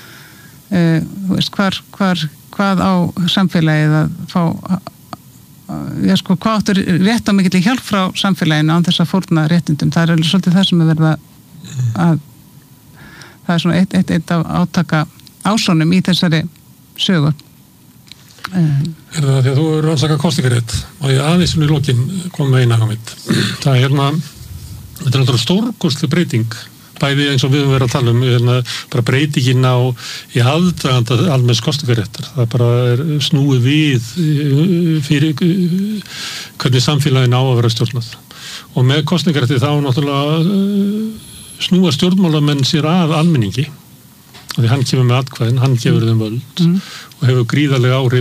þú veist, hvað á samfélagið að fá sko, hvað áttur rétt á mikill hjálp frá samfélaginu án þess að fórna réttindum. Það er svolítið það sem verða að það er svona eitt af átaka ásónum í þessari sögu. Er það því að þú eru rannsakað kosningarétt og ég aðeins í lokin kom með eina mitt. Það er þetta er náttúrulega stórkostleg breyting bæði eins og við höfum verið að tala bara breytingin í aðdraganda almenns kosningaréttar. Það bara er snúið við fyrir hvernig samfélagin á að vera stjórnað. Og með kosningarétti þá náttúrulega snúa stjórnmálamenn sér að almenningi. Því hann kemur með atkvæðin, hann gefur þeim völd og hefur gríðarlega áhrif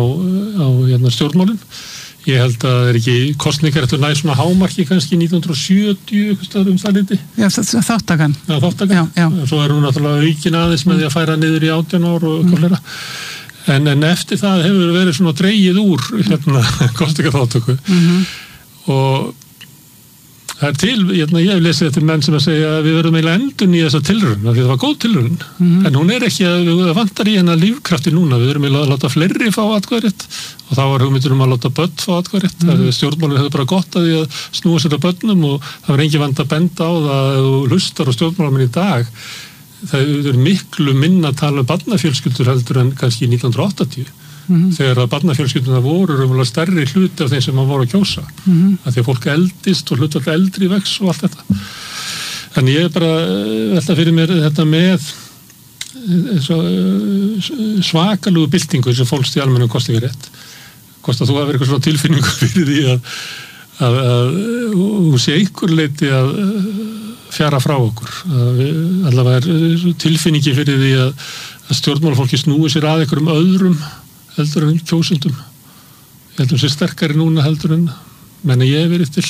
á stjórnmálin. Ég held að það er ekki kosningaréttur næ svona hámarki kannski 1970 það liti. Já, þáttakan. Já, þáttakan. Já. Svo er hún náttúrulega aukin aðeins með því að færa niður í 18 ár og eitthvað fleira. En eftir það hefur verið svona dregið úr kosningaþáttöku. Og það er til, ég hef lesið eftir menn sem að segja að við verðum eiginlega endun í þessa tilraun, af því það var góð tilraun, en hún er ekki að við vantar í hennar lífkrafti núna, við verðum eiginlega að láta fleiri fá atkvæðarétt og þá var hugmyndur að láta börn fá atkvæðarétt, stjórnmálin hefur bara gott að því að snúa sér að börnum og það var engin vand að benda á það að þú hlustar á stjórnmálamenn í dag, það er miklu minna að tala barnafjölskyldur heldur en kannski 1980. Þegar að barnafjölskyldunar voru raunverulega stærri hluti af þeim sem maður voru að kjósa af því að fólk eldist og hlutfall eldri vex og allt þetta þannig ég er bara velta fyrir mér þetta með svakalugu byltingu sem fólst í almennum kosningarétt hvort að þú hafi eitthvað svona tilfinningu fyrir því að þú sé einhver leiti að fjara frá okkur allavega er tilfinningi fyrir því að stjórnmálafólki snúi sér að einhverjum öðrum heldur en kjósundum. Ég heldur sér sterkari núna heldur en menn ég hef verið til.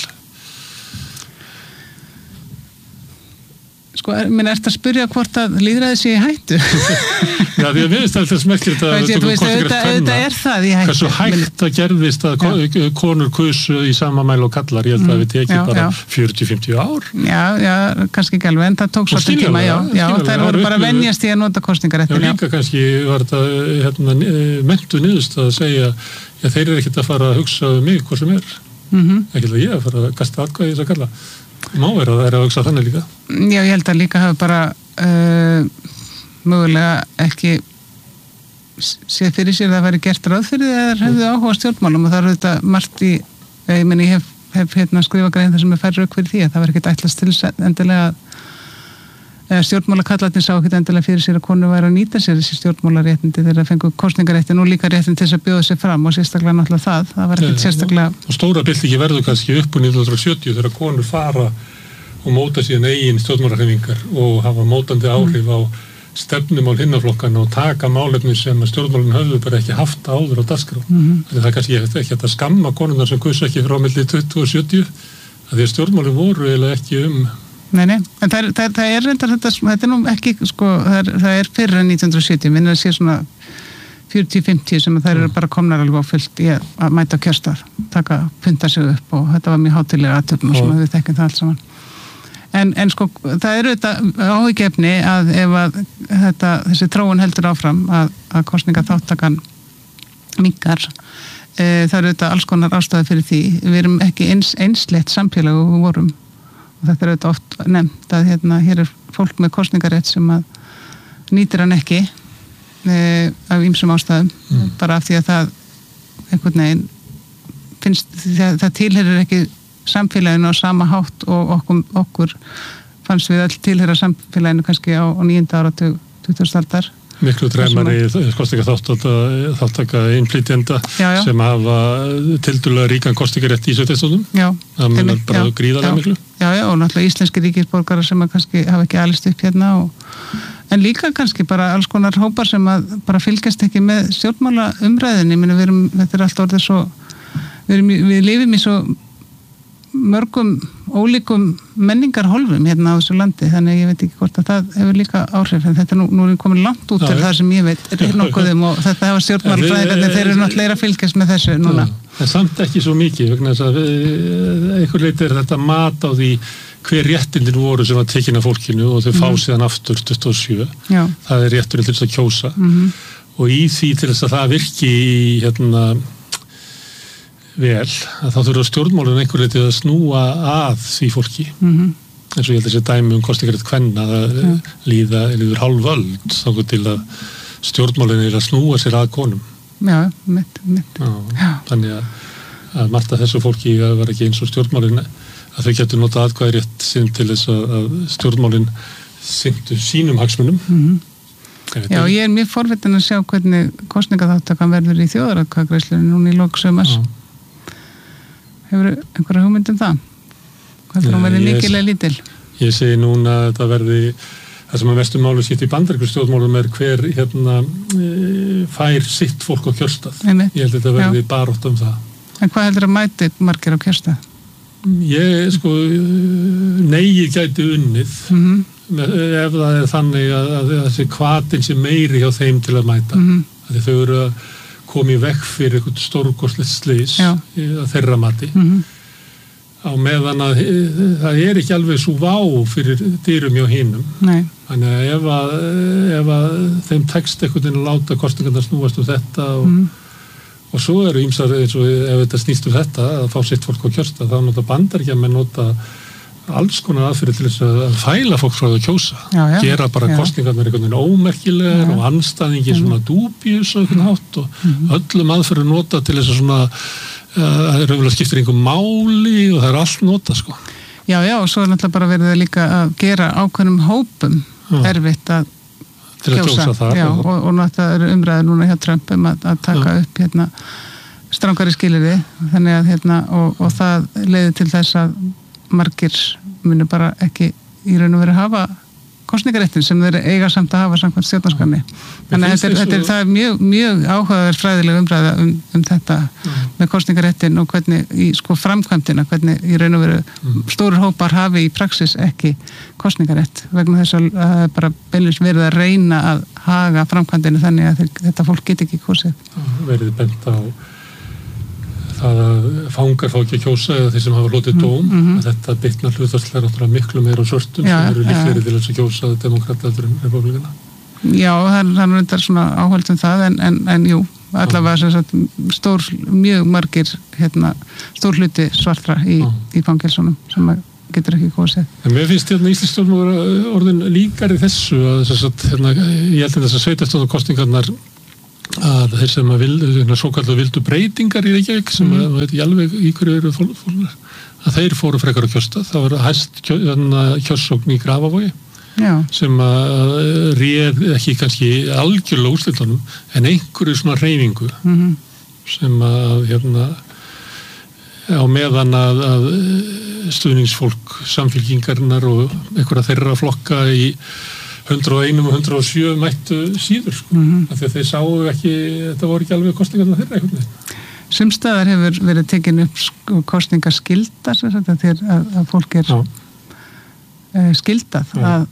Sko, ertu að spyrja hvort að lýðræði sé í hættu? Já, því að við veist alltaf smekkir þetta er það í hættu. Hversu hægt að gerðist að konur kusu í sama mæli og kallar. Ég held að við tekið bara 40-50 ár. Já, kannski ekki alveg, en það tók svolítið tíma, já, það voru bara venjast í að nota kosningaréttin. Já, líka kannski var þetta mentu niðurst að segja, já, þeir eru ekkert að fara að hugsa um mig hvað sem er. ekki að ég fara að kasta atkvæði þess að kalla. Má vera að það að hugsa þannig líka. Já, ég held að líka hafa bara mögulega ekki séð fyrir sér að það væri gert ráð fyrir eða hefðu áhuga stjórnmálum og það eru þetta margt í, ég hef skrifað grein þar sem færi rauk fyrir því að það var ekkert ætlast til endilega stjórnmálakallarnir sá ekkert endilega fyrir sér að konu væri að nýta sér þessi stjórnmálaréttindi þegar það fengu kosningaréttin og líka réttin til þess að bjóða sér fram og sérstaklega náttúrulega það var ekkert sérstaklega. Og stóra byltingi verður kannski upp úr 1970 þegar konur fara og móta síðan eigin stjórnmálahreyfingar og hafa mótandi áhrif á stefnumál hinnaflokkana og taka málefni sem stjórnmálin höfðu bara ekki haft áður á dagskrá. Það er kannski ekki að skamma konurnar sem kusu ekki frá milli 20 og 70 að því að stjórnmálin voru eiginlega ekki Nei, en það er reyndar þetta er nú ekki, það er fyrir en 1970, minnir að sé svona 40-50 sem það eru bara komnar alveg á fullt í að mæta kjörstað, punta sig upp og þetta var mjög hátilega aðtöfn og svona við þekkjum það allt saman. En það eru þetta áhyggjefni að ef að þessi þróun heldur áfram að kosningaþáttakan minnkar, það eru þetta alls konar ástæði fyrir því. Við erum ekki einsleitt samfélag og við vorum. Og þetta er auðvitað oft nefnt að hér er fólk með kosningarétt sem að nýtir hann ekki af ýmsum ástæðum, bara af því að það einhvern veginn finnst, það tilheyrir ekki samfélaginu á sama hátt og okkur fannst við öll tilheyra samfélaginu kannski á 9. áratug 20. aldar. Miklu dræmari kosningaþáttaka innflytjenda sem hafa tildulega ríkan kosningarétt í sveitarstjórnum. Það munar bara gríðarlega miklu. Já, og náttúrulega íslenski ríkisborgarar sem að kannski hafa ekki alist upp hérna en líka kannski bara alls konar hópar sem að bara fylgjast ekki með stjórnmála umræðinni. Þetta er allt orðið svo við lifum í svo mörgum ólíkum menningarhólfum hérna á þessu landi, þannig ég veit ekki hvort að það hefur líka áhrif, en þetta nú er komin langt út til það sem ég veit er nokkuðum og þetta hafa stjórnmálafræðingarnir, þeir eru náttúrulega að fylgjast með þessu núna. En samt ekki svo mikið, vegna þess að einhver leiti er þetta mat á því hver réttindin voru sem var tekin af fólkinu og þau fá síðan aftur 27. Það er rétturinn til þess að kjósa og í því til þess að það virki í vel, að þá þurfa stjórnmálun einhver leiti að snúa að því fólki eins og ég held að þessi dæmi kosningarétt kvenna að líður hálf öld þá til að stjórnmálun er að snúa sér að konum. Mitt. Þannig að margt af þessu fólki var ekki eins og stjórnmálun að þau getur notað atkvæðarétt sinn til þess að stjórnmálun sinntu sínum hagsmunum. Já, ég er mjög forvitin að sjá hvernig kosningaþáttakan verður í þjóðaratkvæðagreiðslunni núna í lok sumars. Hefur einhverja hugmynd það? Hvað er hún verið líkilega lítil? Ég segi núna að það verði það sem að mestum máli skipt í bandarískum stjórnmálum er hver fær sitt fólk á kjörstað. Ég held að þetta verði barátt það. En hvað heldur að mæti margir á kjörstað? Negið gæti unnið ef það er þannig að þessi hvatinn sé meiri hjá þeim til að mæta. Þau eru að koma í vekk fyrir eitthvað stórkostlegt slys að þeirra mati á meðan að það er ekki alveg svo vá fyrir dyrum hjá hinum. Þannig að ef að þeim tekst einhvern veginn að láta kosningarnar snúast þetta og svo eru ýmsar eins og ef þetta snýst þetta að fá sitt fólk á kjörstað þá nota Bandaríkjamenn nota alls konar aðferðir til þess að fæla fólk frá það að kjósa. Gera bara kosningarnar einhvern veginn ómerkilegar og anstæðingi svona dúbjus og einhvern hátt og öllum aðferðir nota til þess að svona það er auðvitað skiptir einhver máli og það er allt nota sko. Já, og svo er náttúrulega bara verið líka að gera ákveðnum hópum erfitt að kjósa þar. Og náttúrulega eru umræður núna hjá Trump að taka upp strangari skilyrði þannig að og það leiðir til þess að margir munu bara ekki í raun og veru hafa kosningaréttin sem þeir eiga samt að hafa samkvæmt stjórnarskránni. Þannig að það er mjög áhugaverð fræðileg umræða þetta með kosningaréttin og hvernig í framkvæmdina, hvernig í raun og veru stórir hópar hafi í praxis ekki kosningarétt vegna þess að bara beinlínis verið að reyna að haga framkvæmdinu þannig að þetta fólk get ekki kosið. Verið bent á það að fangar fá ekki að kjósa eða þeir sem hafa hlotið dóm að þetta bitnar hlutfallslega náttúrulega miklu meira á svörtum sem eru líklegri til þess að kjósa demokrata heldur en republikana. Já, það er reyndar svona áhald það en jú, allavega mjög margir stór hluti svartra í fangelsunum sem getur ekki kosið. En mér finnst íslensk stjórnmál orðin líkari þessu að ég held að þessar sveitarstjórnarkosningarnar að þeir sem svo kallar vildu breytingar í Reykjavík sem veit ég alveg í hverju eru fólknar að þeir fóru frekar að kjósta. Það var hæst kjörsókn í Grafavogi sem að réð ekki kannski algjörlega úrslitunum en einhverju svona hreyfingu sem að á meðan að stuðningsfólk samfylkingarinnar og einhverja þeirra flokka í 101 og 107 mættu síður af því að þeir sáu ekki, þetta voru ekki alveg kosningarna þeirra einhvern veginn. Sumstaðar hefur verið tekin upp kosningaskylda að fólk skildað að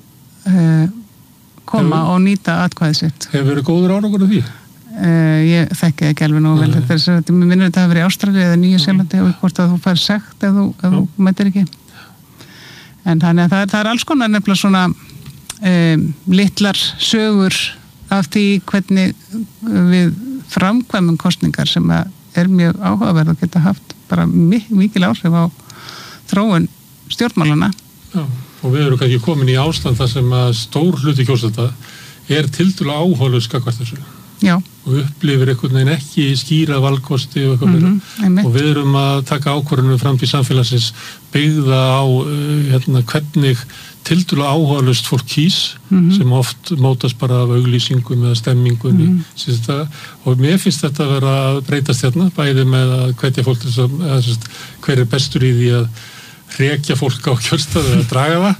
koma og nýta atkvæðið sitt. Hefur verið góður árangur af því? Ég þekki ekki alveg nógu vel þetta minnir þetta að vera í Ástralíu eða Nýja-Sjálandi og hvort að þú fær sekt ef þú mætir ekki en þannig að það er alls konar nefnilega svona litlar sögur af því hvernig við framkvæmum kosningar sem er mjög áhugaverð og geta haft bara mikil áhrif á þróun stjórnmálana. Já, og við erum kannski komin í ástand þar sem að stór hluti kjósenda er tiltölulega áhugalaus gagnvart þessu. Já. Og upplifir einhvern veginn ekki skýra valkosti og eitthvað og við erum að taka ákvörðunum framtíð samfélagsins byggða á hvernig tiltölulega áhugalaust fólk kýs sem oft mótast bara af auglýsingum eða stemmingunni og mér finnst þetta að vera að breytast bæði með að hvetja fólk hver er bestur í því að hrekja fólk á kjörstað eða draga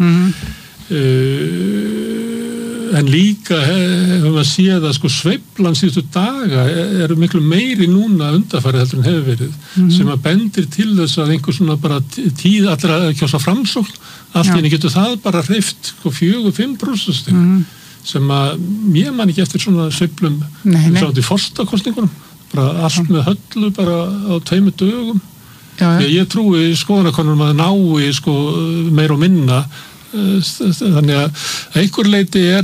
það en líka hefur maður séð að sveiflan síðustu daga eru miklu meiri núna undanfarið heldur en hefur verið sem að bendir til þess að einhver svona bara tíð allir að kjósa framsókn allt í henni getur það bara hreyft 4-5% sem að mér man ekki eftir svona sveiflum í forstakostningunum bara allt með höllu bara á 2 dögum því að ég trúi skoðanakonum að nái meira og minna þannig að einhver leiti er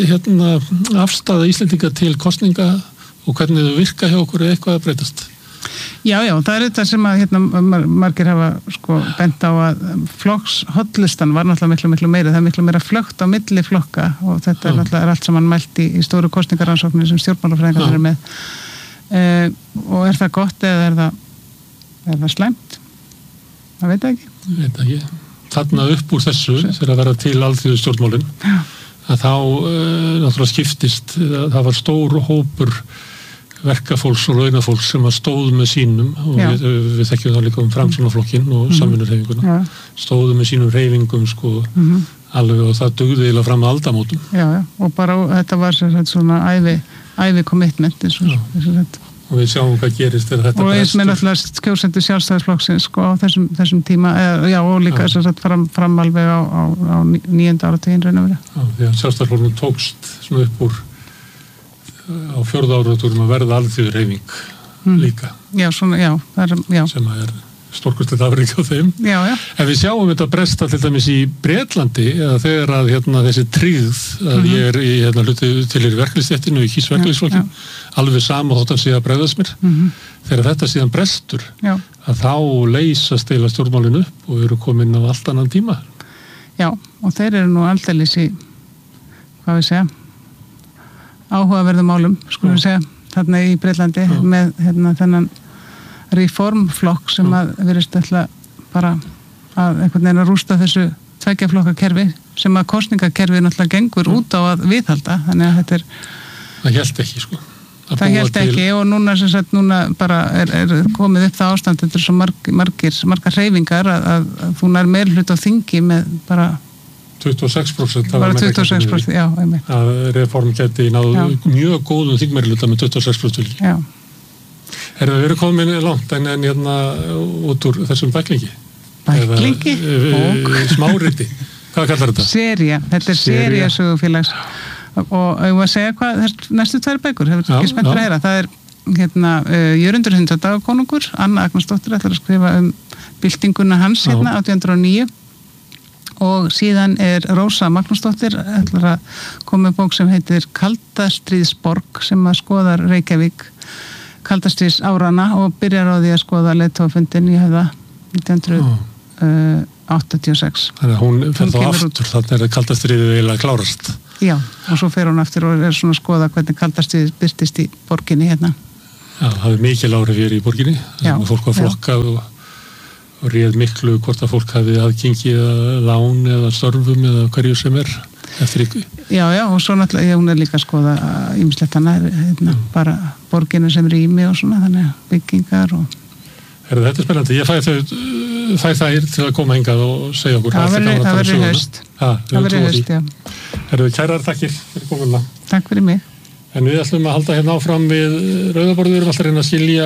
afstaða Íslendinga til kosninga og hvernig þau virka hjá okkur eitthvað að breytast. Já, það er þetta sem að margir hafa bent á að flokkshollistan var náttúrulega miklu meira, það er miklu meira flögt á milli flokka og þetta er náttúrulega allt saman mælt í stóru kosningaransóknir sem stjórnmálafræðingar eru með og er það gott eða er það slæmt? Það veit ekki. Veit ekki. Þarna upp úr þessu þegar að vera til alþjóðu stjórnmálin að þá náttúrulega skiptist það var stór hópur verkafólks og launafólks sem að stóð með sínum og við þekkjum það líka Framsóknarflokkinn og samvinnurhreyfinguna stóðu með sínum hreyfingum alveg og það dugði eiginlega fram að aldamótum. Já, og bara þetta var svona ævi commitment eins og þetta og við sjáum hvað gerist þegar þetta og eins með náttúrulega kjósendur Sjálfstæðisflokksins á þessum tíma og líka þess að fram alveg á 9. áratuginn raun og veru. Já, því að Sjálfstæðisflokknum tókst svona upp úr á 4. áratugnum að verða alþjóðhreyfing líka. Já, sem að er stórkostlegt afrek á þeim. En við sjáum þetta bresta til dæmis í Bretlandi þegar að þessi tryggð að ég er hluti til í verkefnistéttinu og ég kýs verkefnisflokkin alveg sama þótt að sé að bregðast mér þegar þetta síðan brestur að þá leysast eila stjórnmálin upp og eru komin á allt annan tíma. Já, og þeir eru nú aldeilis í hvað við segja áhugaverðum málum, skulum við segja þarna í Bretlandi með þennan reformflokk sem að verðist alltaf bara að einhvern veginn að rústa þessu tveggjaflokkakerfi sem að kosningakerfi náttúrulega gengur út á að viðhalda þannig að þetta er það hélt ekki það hélt ekki og núna sem sagt núna bara er komið upp það ástand þetta er svo margar hreyfingar að þú nær meirihluta á þingi með bara 26% bara 26%, já, einmitt að reform geti náðu mjög góðum þingmeirihluta með 26%. Já. Við erum komin langt en út úr þessum bæklingi? Bæklingi? Smáriti. Hvað kallar þetta? Sería. Þetta er sería sögufélags og ég var að segja hvað næstu 2 bækur, hefur ekki spennt að heyra. Það er Jörundur Hundadagskonungur, Anna Agnarsdóttir ætlar að skrifa byltinguna hans 1809 og síðan Rósa Magnúsdóttir ætlar að koma með bók sem heitir Kaldastríðsborg sem að skoðar Reykjavík kaldastríðs árana og byrjar á því að skoða leiðtogafundinn í Höfða 1986. Þannig að hún fer þá aftur, þannig að kaldastríðið eiginlega klárast. Já, og svo fer hún aftur og svona að skoða hvernig kaldastríðið byrtist í borginni hérna. Já, það er mikil áhrif hér í borginni, þannig að fólk var flokkað og réð miklu hvort að fólk hafi aðgengi eða lán eða störfum eða hverju sem eftir ykkur. Já, og svo náttúrulega hún líka að skoða ýmislegt annað, bara borginu sem rými og svona, þannig byggingar og... Þetta spennandi, ég fæ þær til að koma hingað og segja okkur. Það verður haust. Það verður haust, já. Kærar takkir fyrir komuna. Takk fyrir mig. En við ætlum að halda hérna áfram við Rauðaborðið, við erum alltaf reyna að skilja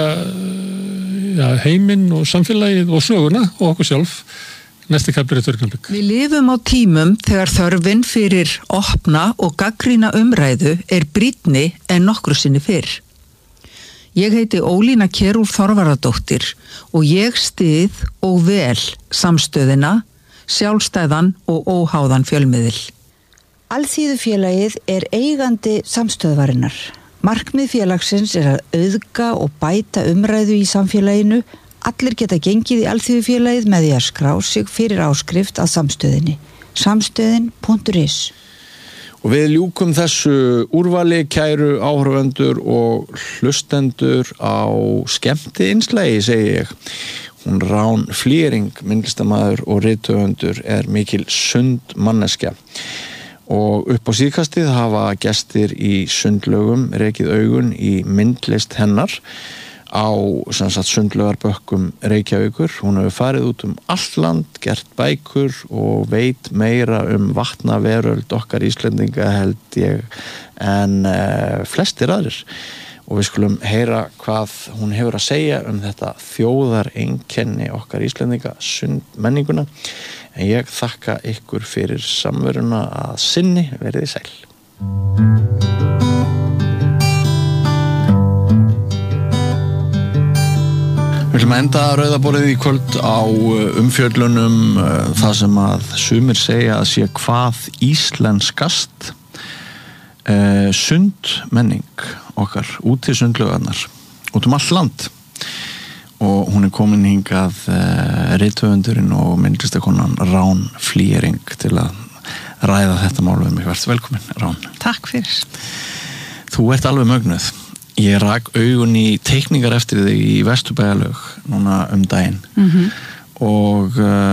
heiminn og samfélagið og söguna og okkur sjálf. Næsti kafli Augnablik. Við lifum á tímum þegar þörfin fyrir opna og gagnrýna umræðu brýnni en nokkru sinni fyrr. Ég heiti Ólína Kjerúl Þorvaradóttir og ég styð og vel samstöðina, sjálfstæðan og óháðan fjölmiðil. Alþýðufélagið eigandi samstöðvarinnar. Markmið félagsins að auðga og bæta umræðu í samfélaginu. Allir geta gengið í Alþýðufélagið með því að skrá sig fyrir áskrift að samstöðinni. Samstöðin.is. Og við ljúkum þessu úrvali, kæru áhorfendur og hlustendur á skemmti innslagi, segi ég. Hún Rán Fliering, myndlistarmaður og rithöfundur, mikil sund manneskja. Og upp á síðkastið hafa gestir í sundlaugum rekið augun í myndlist hennar á sundlaugarbökkum Reykjavíkur. Hún hefur farið út allt land, gert bækur og veit meira vatnaveröld okkar Íslendinga held ég en flestir aðrir. Og við skulum heyra hvað hún hefur að segja þetta þjóðareinkenni okkar Íslendinga, sundmenninguna. En ég þakka ykkur fyrir samveruna að sinni, veriði sæl. Við viljum enda Rauðaborðið í kvöld á umfjöllunum það sem að sumir segja að sé hvað íslenskast sundmenning okkar út í sundlaugarnar, út allt land. Og hún komin hingað rithöfundurinn og myndlistakonan Rán Fliering til að ræða þetta mál við mig. Vertu velkomin, Rán. Takk fyrir. Þú ert alveg mögnuð. Ég rak augun í teikningar eftir þig í Vesturbæjarlaug núna daginn. Og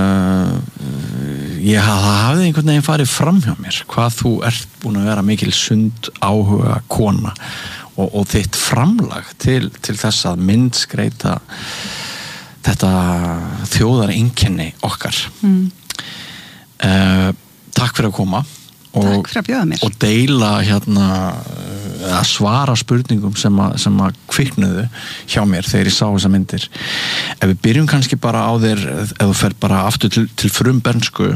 það hafði einhvern veginn farið fram hjá mér hvað þú ert búin að vera mikil sund áhuga kona og þitt framlag til þess að myndskreita þetta þjóðareinkenni okkar. Takk fyrir að koma Takk fyrir að bjóða mér. Og deila að svara spurningum sem að kviknuðu hjá mér þegar ég sá þessa myndir. Ef við byrjum kannski bara á þér, ef þú fer bara aftur til frumbernsku,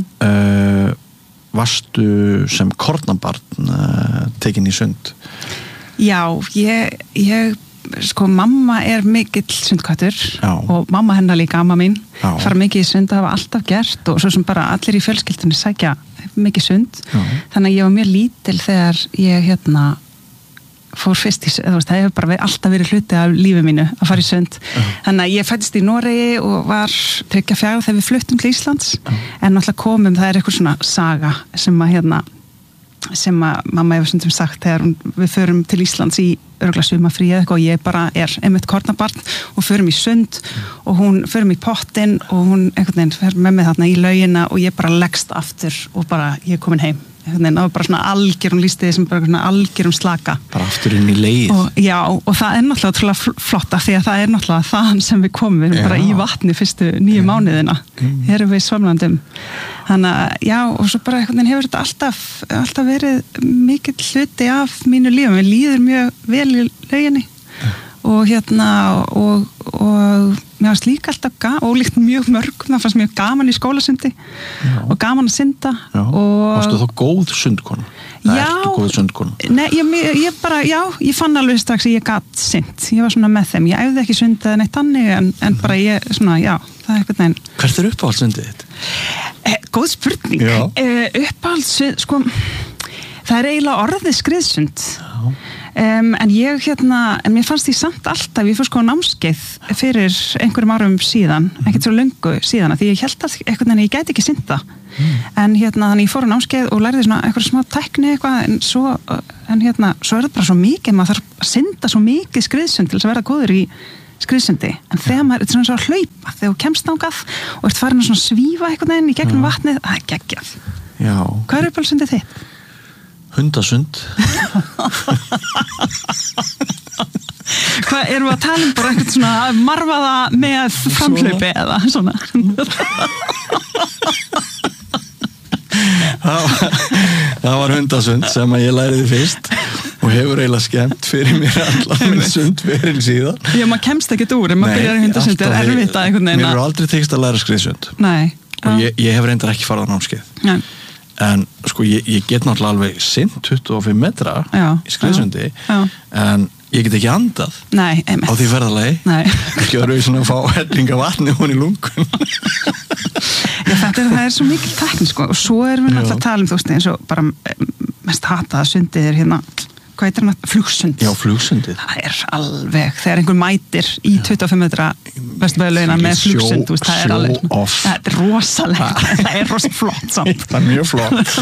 varstu sem kornabarn tekin í sund? Já, ég sko mamma mikill sundkattur og mamma hennar líka, amma mín fara mikið í sund og hafa alltaf gert og svo sem bara allir í fjölskyldunni sækja mikið sund, þannig að ég var mjög lítil þegar ég fór fyrst í sund, það hefur bara alltaf verið hluti af lífi mínu að fara í sund, þannig að ég fæddist í Noregi og var 34 þegar við fluttum til Íslands, en náttúrulega komum, það eitthvað svona saga sem að mamma hefur stundum sagt þegar við förum til Íslands í örugglega sumarfrí eða eitthvað og ég bara einmitt kornabarn og förum í sund og hún förum í pottinn og hún einhvern veginn fer með mig þarna í laugina og ég bara leggst aftur og bara ég er komin heim. Það var bara svona algjörum lístiði sem bara svona algjörum slaka. Bara aftur inn í leið. Já, og það náttúrulega trúlega flotta því að það náttúrulega þaðan sem við komum, við erum bara í vatni fyrstu 9 mánuðina. Erum við svamlandum. Þannig að, já, og svo bara einhvern veginn hefur þetta alltaf verið mikill hluti af mínu lífi. Mér líður mjög vel í lauginni og mér fannst líka alltaf ólíkt mjög mörgum, það fannst mjög gaman í skólasundi og gaman að synda. Varstu þá góð sundkona? Ertu góð sundkona? Nei, ég fann alveg strax að ég gat synd, ég var svona með þeim, ég æfði ekki sund eða neitt þannig en bara ég, svona, já, það eitthvað neginn. Hvert uppáhaldssundið þitt? Góð spurning. Uppáhalds, sko, það eiginlega orðið skriðsund. En ég en mér fannst því samt alltaf, ég fór sko námskeið fyrir einhverjum árum síðan, ekkert svo löngu síðan, því ég held að einhvern veginn ég gæti ekki synda. En þannig ég fór á námskeið og lærði svona eitthvað smá tækni eitthvað, en svo er það bara svo mikið, maður þarf að synda svo mikið skriðsund til þess að vera góður í skriðsundi, en þegar maður er svona að hlaupa, þegar þú kemst þangað og ert farin að svona svífa einhvern veginn í gegnum vatnið, það er geggjað. Já. Hvað er uppáhaldssundið þitt? Hundasund. Hvað erum við að tala um bara eitthvað svona marfaða með framhlaupi eða svona? Það var hundasund sem að ég læriði fyrst og hefur eiginlega skemmt fyrir mér allar minn sundferil síðan. Já, maður kemst ekkert úr ef maður byrjar í hundasund, er erfitt að einhvern veginn. Mér er aldrei tekist að læra skriðsund. Nei. Og ég hef reyndar ekki farið á námskeið. Nei. En sko ég get náttúrulega alveg synt 25 metra í skriðsundi, en ég get ekki andað á því ferðalagi. Ekki að rauð svona að fá hellinga vatni hún í lungun. Já, það er svo mikil tækni, sko, og svo erum við náttúrulega að tala um, þú veist, eins og bara mest hataða sundið er hvað heitir hann? Flugsund. Já, flugsundið. Það er alveg, þegar einhver mætir í 25 metra Vesturbæjarlaugina með flugsund, það er alveg, það er rosalegt, það er rosalega flott samt. Það er mjög flott.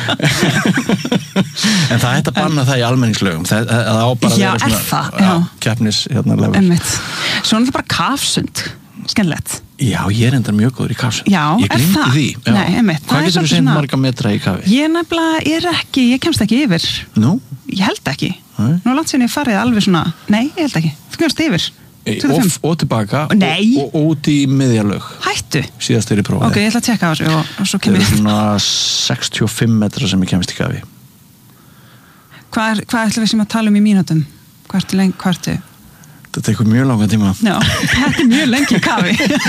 En það hætti að banna það í almenningslaugum, það á bara að vera svona keppnis level. Einmitt. Svo er það bara kafsund, skemmtilegt. Já, ég er endar mjög góður í kafsund. Já, ég gleymdi því. Nei, einmitt. Hvað getur þú synt marga metra í kafi? Ég nefnilega ég kemst ekki yfir. Nú? Ég held ekki. Nú langt síðan ég farið alveg svona, nei, ég held ekki. Þú kemst yfir. Og tilbaka og út í miðjarlaug. Hættu? Síðast þegar ég prófaði. Ok, ég ætla að tjekka á þessu og svo kemur ég. Það er svona 65 metra sem ég kemst í kafi. Hvað ætlum við sem að tala um í mínútum? Hvað ertu? Þetta tekur mjög langan tíma. Já, þetta er mjög lengi kafi.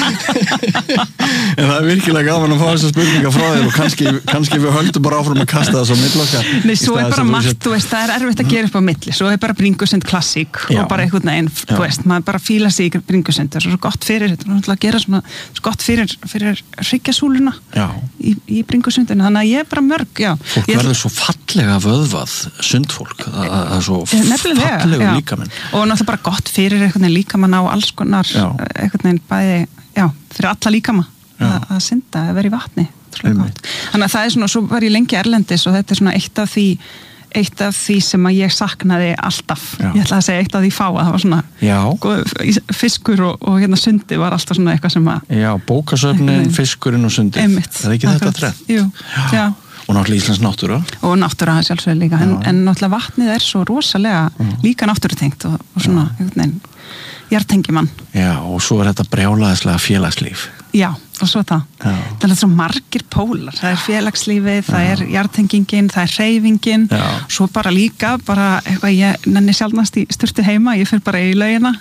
En það er virkilega gaman að fá þessar spurningar frá þér og kannski við höldum bara áfram að kasta það svo millokkar. Nei, svo er bara margt, þú veist, það er erfitt að gera upp á milli. Svo er bara bringusund klassík og bara einhvern veginn, þú veist, maður bara fíla sig í bringusund. Það er svo gott fyrir, þetta er náttúrulega að gera svona, svo gott fyrir hryggjasúluna í bringusundinu. Þannig að ég er bara mörg, já. Fólk verður svo fallega vöðvað, sundfólk, það er svo fallega líkaminn. Og náttúrulega bara gott fyrir einhvern veginn líkamann á alls konar einhvern veginn bæði, fyrir alla líkama að synda, að vera í vatni. Þannig að það er svona, svo var ég lengi erlendis og þetta er svona eitt af því sem að ég saknaði alltaf. Ég ætla að segja eitt af því fáa, það var svona fiskur og sundi var alltaf svona eitthvað sem að... Já, bókasöfnin, fiskurinn og sundi. Það er ekki þetta þrennt? Jú, já. Og náttúrulega Íslands náttúra. Og náttúra sjálfsögur líka, en náttúrulega vatnið er svo rosalega líka náttúrutengt og svona, einhvern veginn, hjartengimann. Já, og svo er þetta brjálæðislega félagslíf. Já, og svo það. Það er svo margir pólar. Það er félagslífið, það er hjartengingin, það er hreyfingin, svo bara líka, eitthvað ég nenni sjálfnast í sturtu heima, ég fyrir bara í laugina.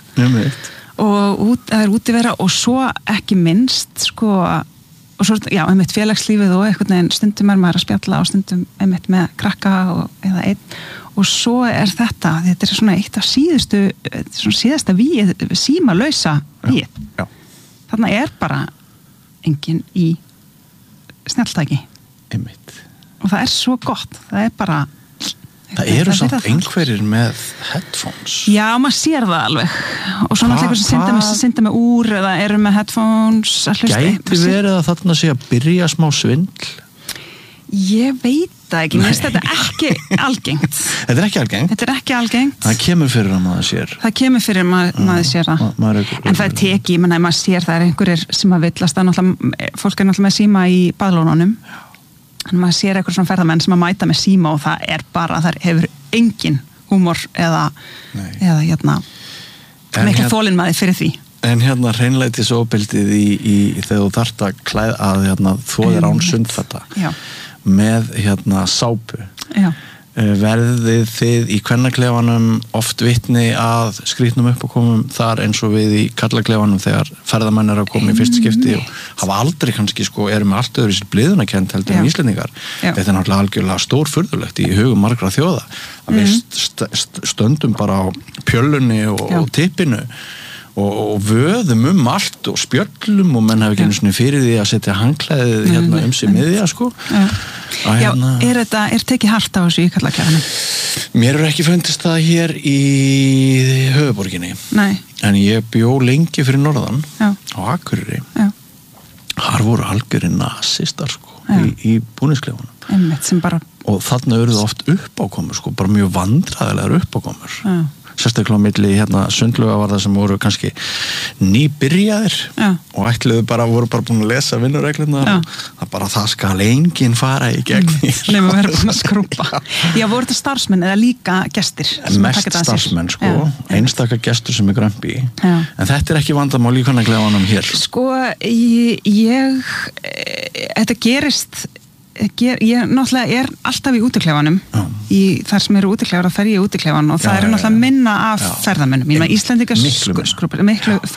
Og það er útivera og svo ekki minnst, sko, og svo, einmitt félagslífið og einhvern veginn stundum er maður að spjalla og stundum einmitt með krakka eða einn og svo er þetta er svona eitt af síðasta símalausa víð. Þarna er bara enginn í snjalltæki. Einmitt. Og það er svo gott, það er bara það eru samt einhverjir með headphones. Já, maður sér það alveg og svona eitthvað sem synda með úr eða eru með headphones að hlusta. Gæti verið að þarna sé að byrja smá svindl? Ég veit það ekki, mér finnst þetta ekki algengt. Þetta er ekki algengt? Þetta er ekki algengt. Það kemur fyrir að maður sér. Það kemur fyrir að maður sér það. En það er teki, maður sér það er einhverjir sem að villast að fólk er náttúrulega með síma í baðlónunum. En maður sér eitthvað svona ferðamenn sem að mæta með síma og það er bara, það hefur engin húmor eða mikla þolinmæði fyrir því. En hreinlætisofbeldið í þegar þú þarft að klæða að þvoðir án sundfata með sápu. Já. Verðið þið í kvennaklefanum oft vitni að skrýtnum uppákomum þar eins og við í karlaklefanum þegar ferðamenn er að koma í fyrst skipti og hafa aldrei kannski eru með allt öðru sér bliðunarkennd heldur en Íslendingar. Þetta er náttúrulega algjörlega stórfurðulegt í hugum margra þjóða að við stöndum bara á pjöllunni og tippinu og vöðum allt og spjöllum og menn hafi ekki einu svona fyrir því að setja handklæðið hérna sig miðja sko. Já, er tekið hart á þessu í Karlaklefanum? Mér ekki fundist það hér í höfuborginni. Nei. En ég bjó lengi fyrir norðan á Akureyri. Já. Þar voru algjörir nasistar sko í búningsklefanum. Einmitt sem bara... Og þarna eru það oft uppákomur sko, bara mjög vandræðilegar uppákomur. Já. Sérstaklega á milli sundlauga var það sem voru kannski nýbyrjaðir og voru bara búin að lesa vinnureglurnar og það skal enginn fara í gegn nema vera búin að skrúpa. Já, voru þetta starfsmenn eða líka gestir? Mest starfsmenn sko, einstaka gestur sem grömpi en þetta ekki vandamál í Karlaklefanum hér. Sko, þetta gerist ég náttúrulega alltaf í útiklefanum þar sem eru útiklefar að fer ég í útiklefan og það eru náttúrulega minna af ferðamönnum. Íslendingar miklu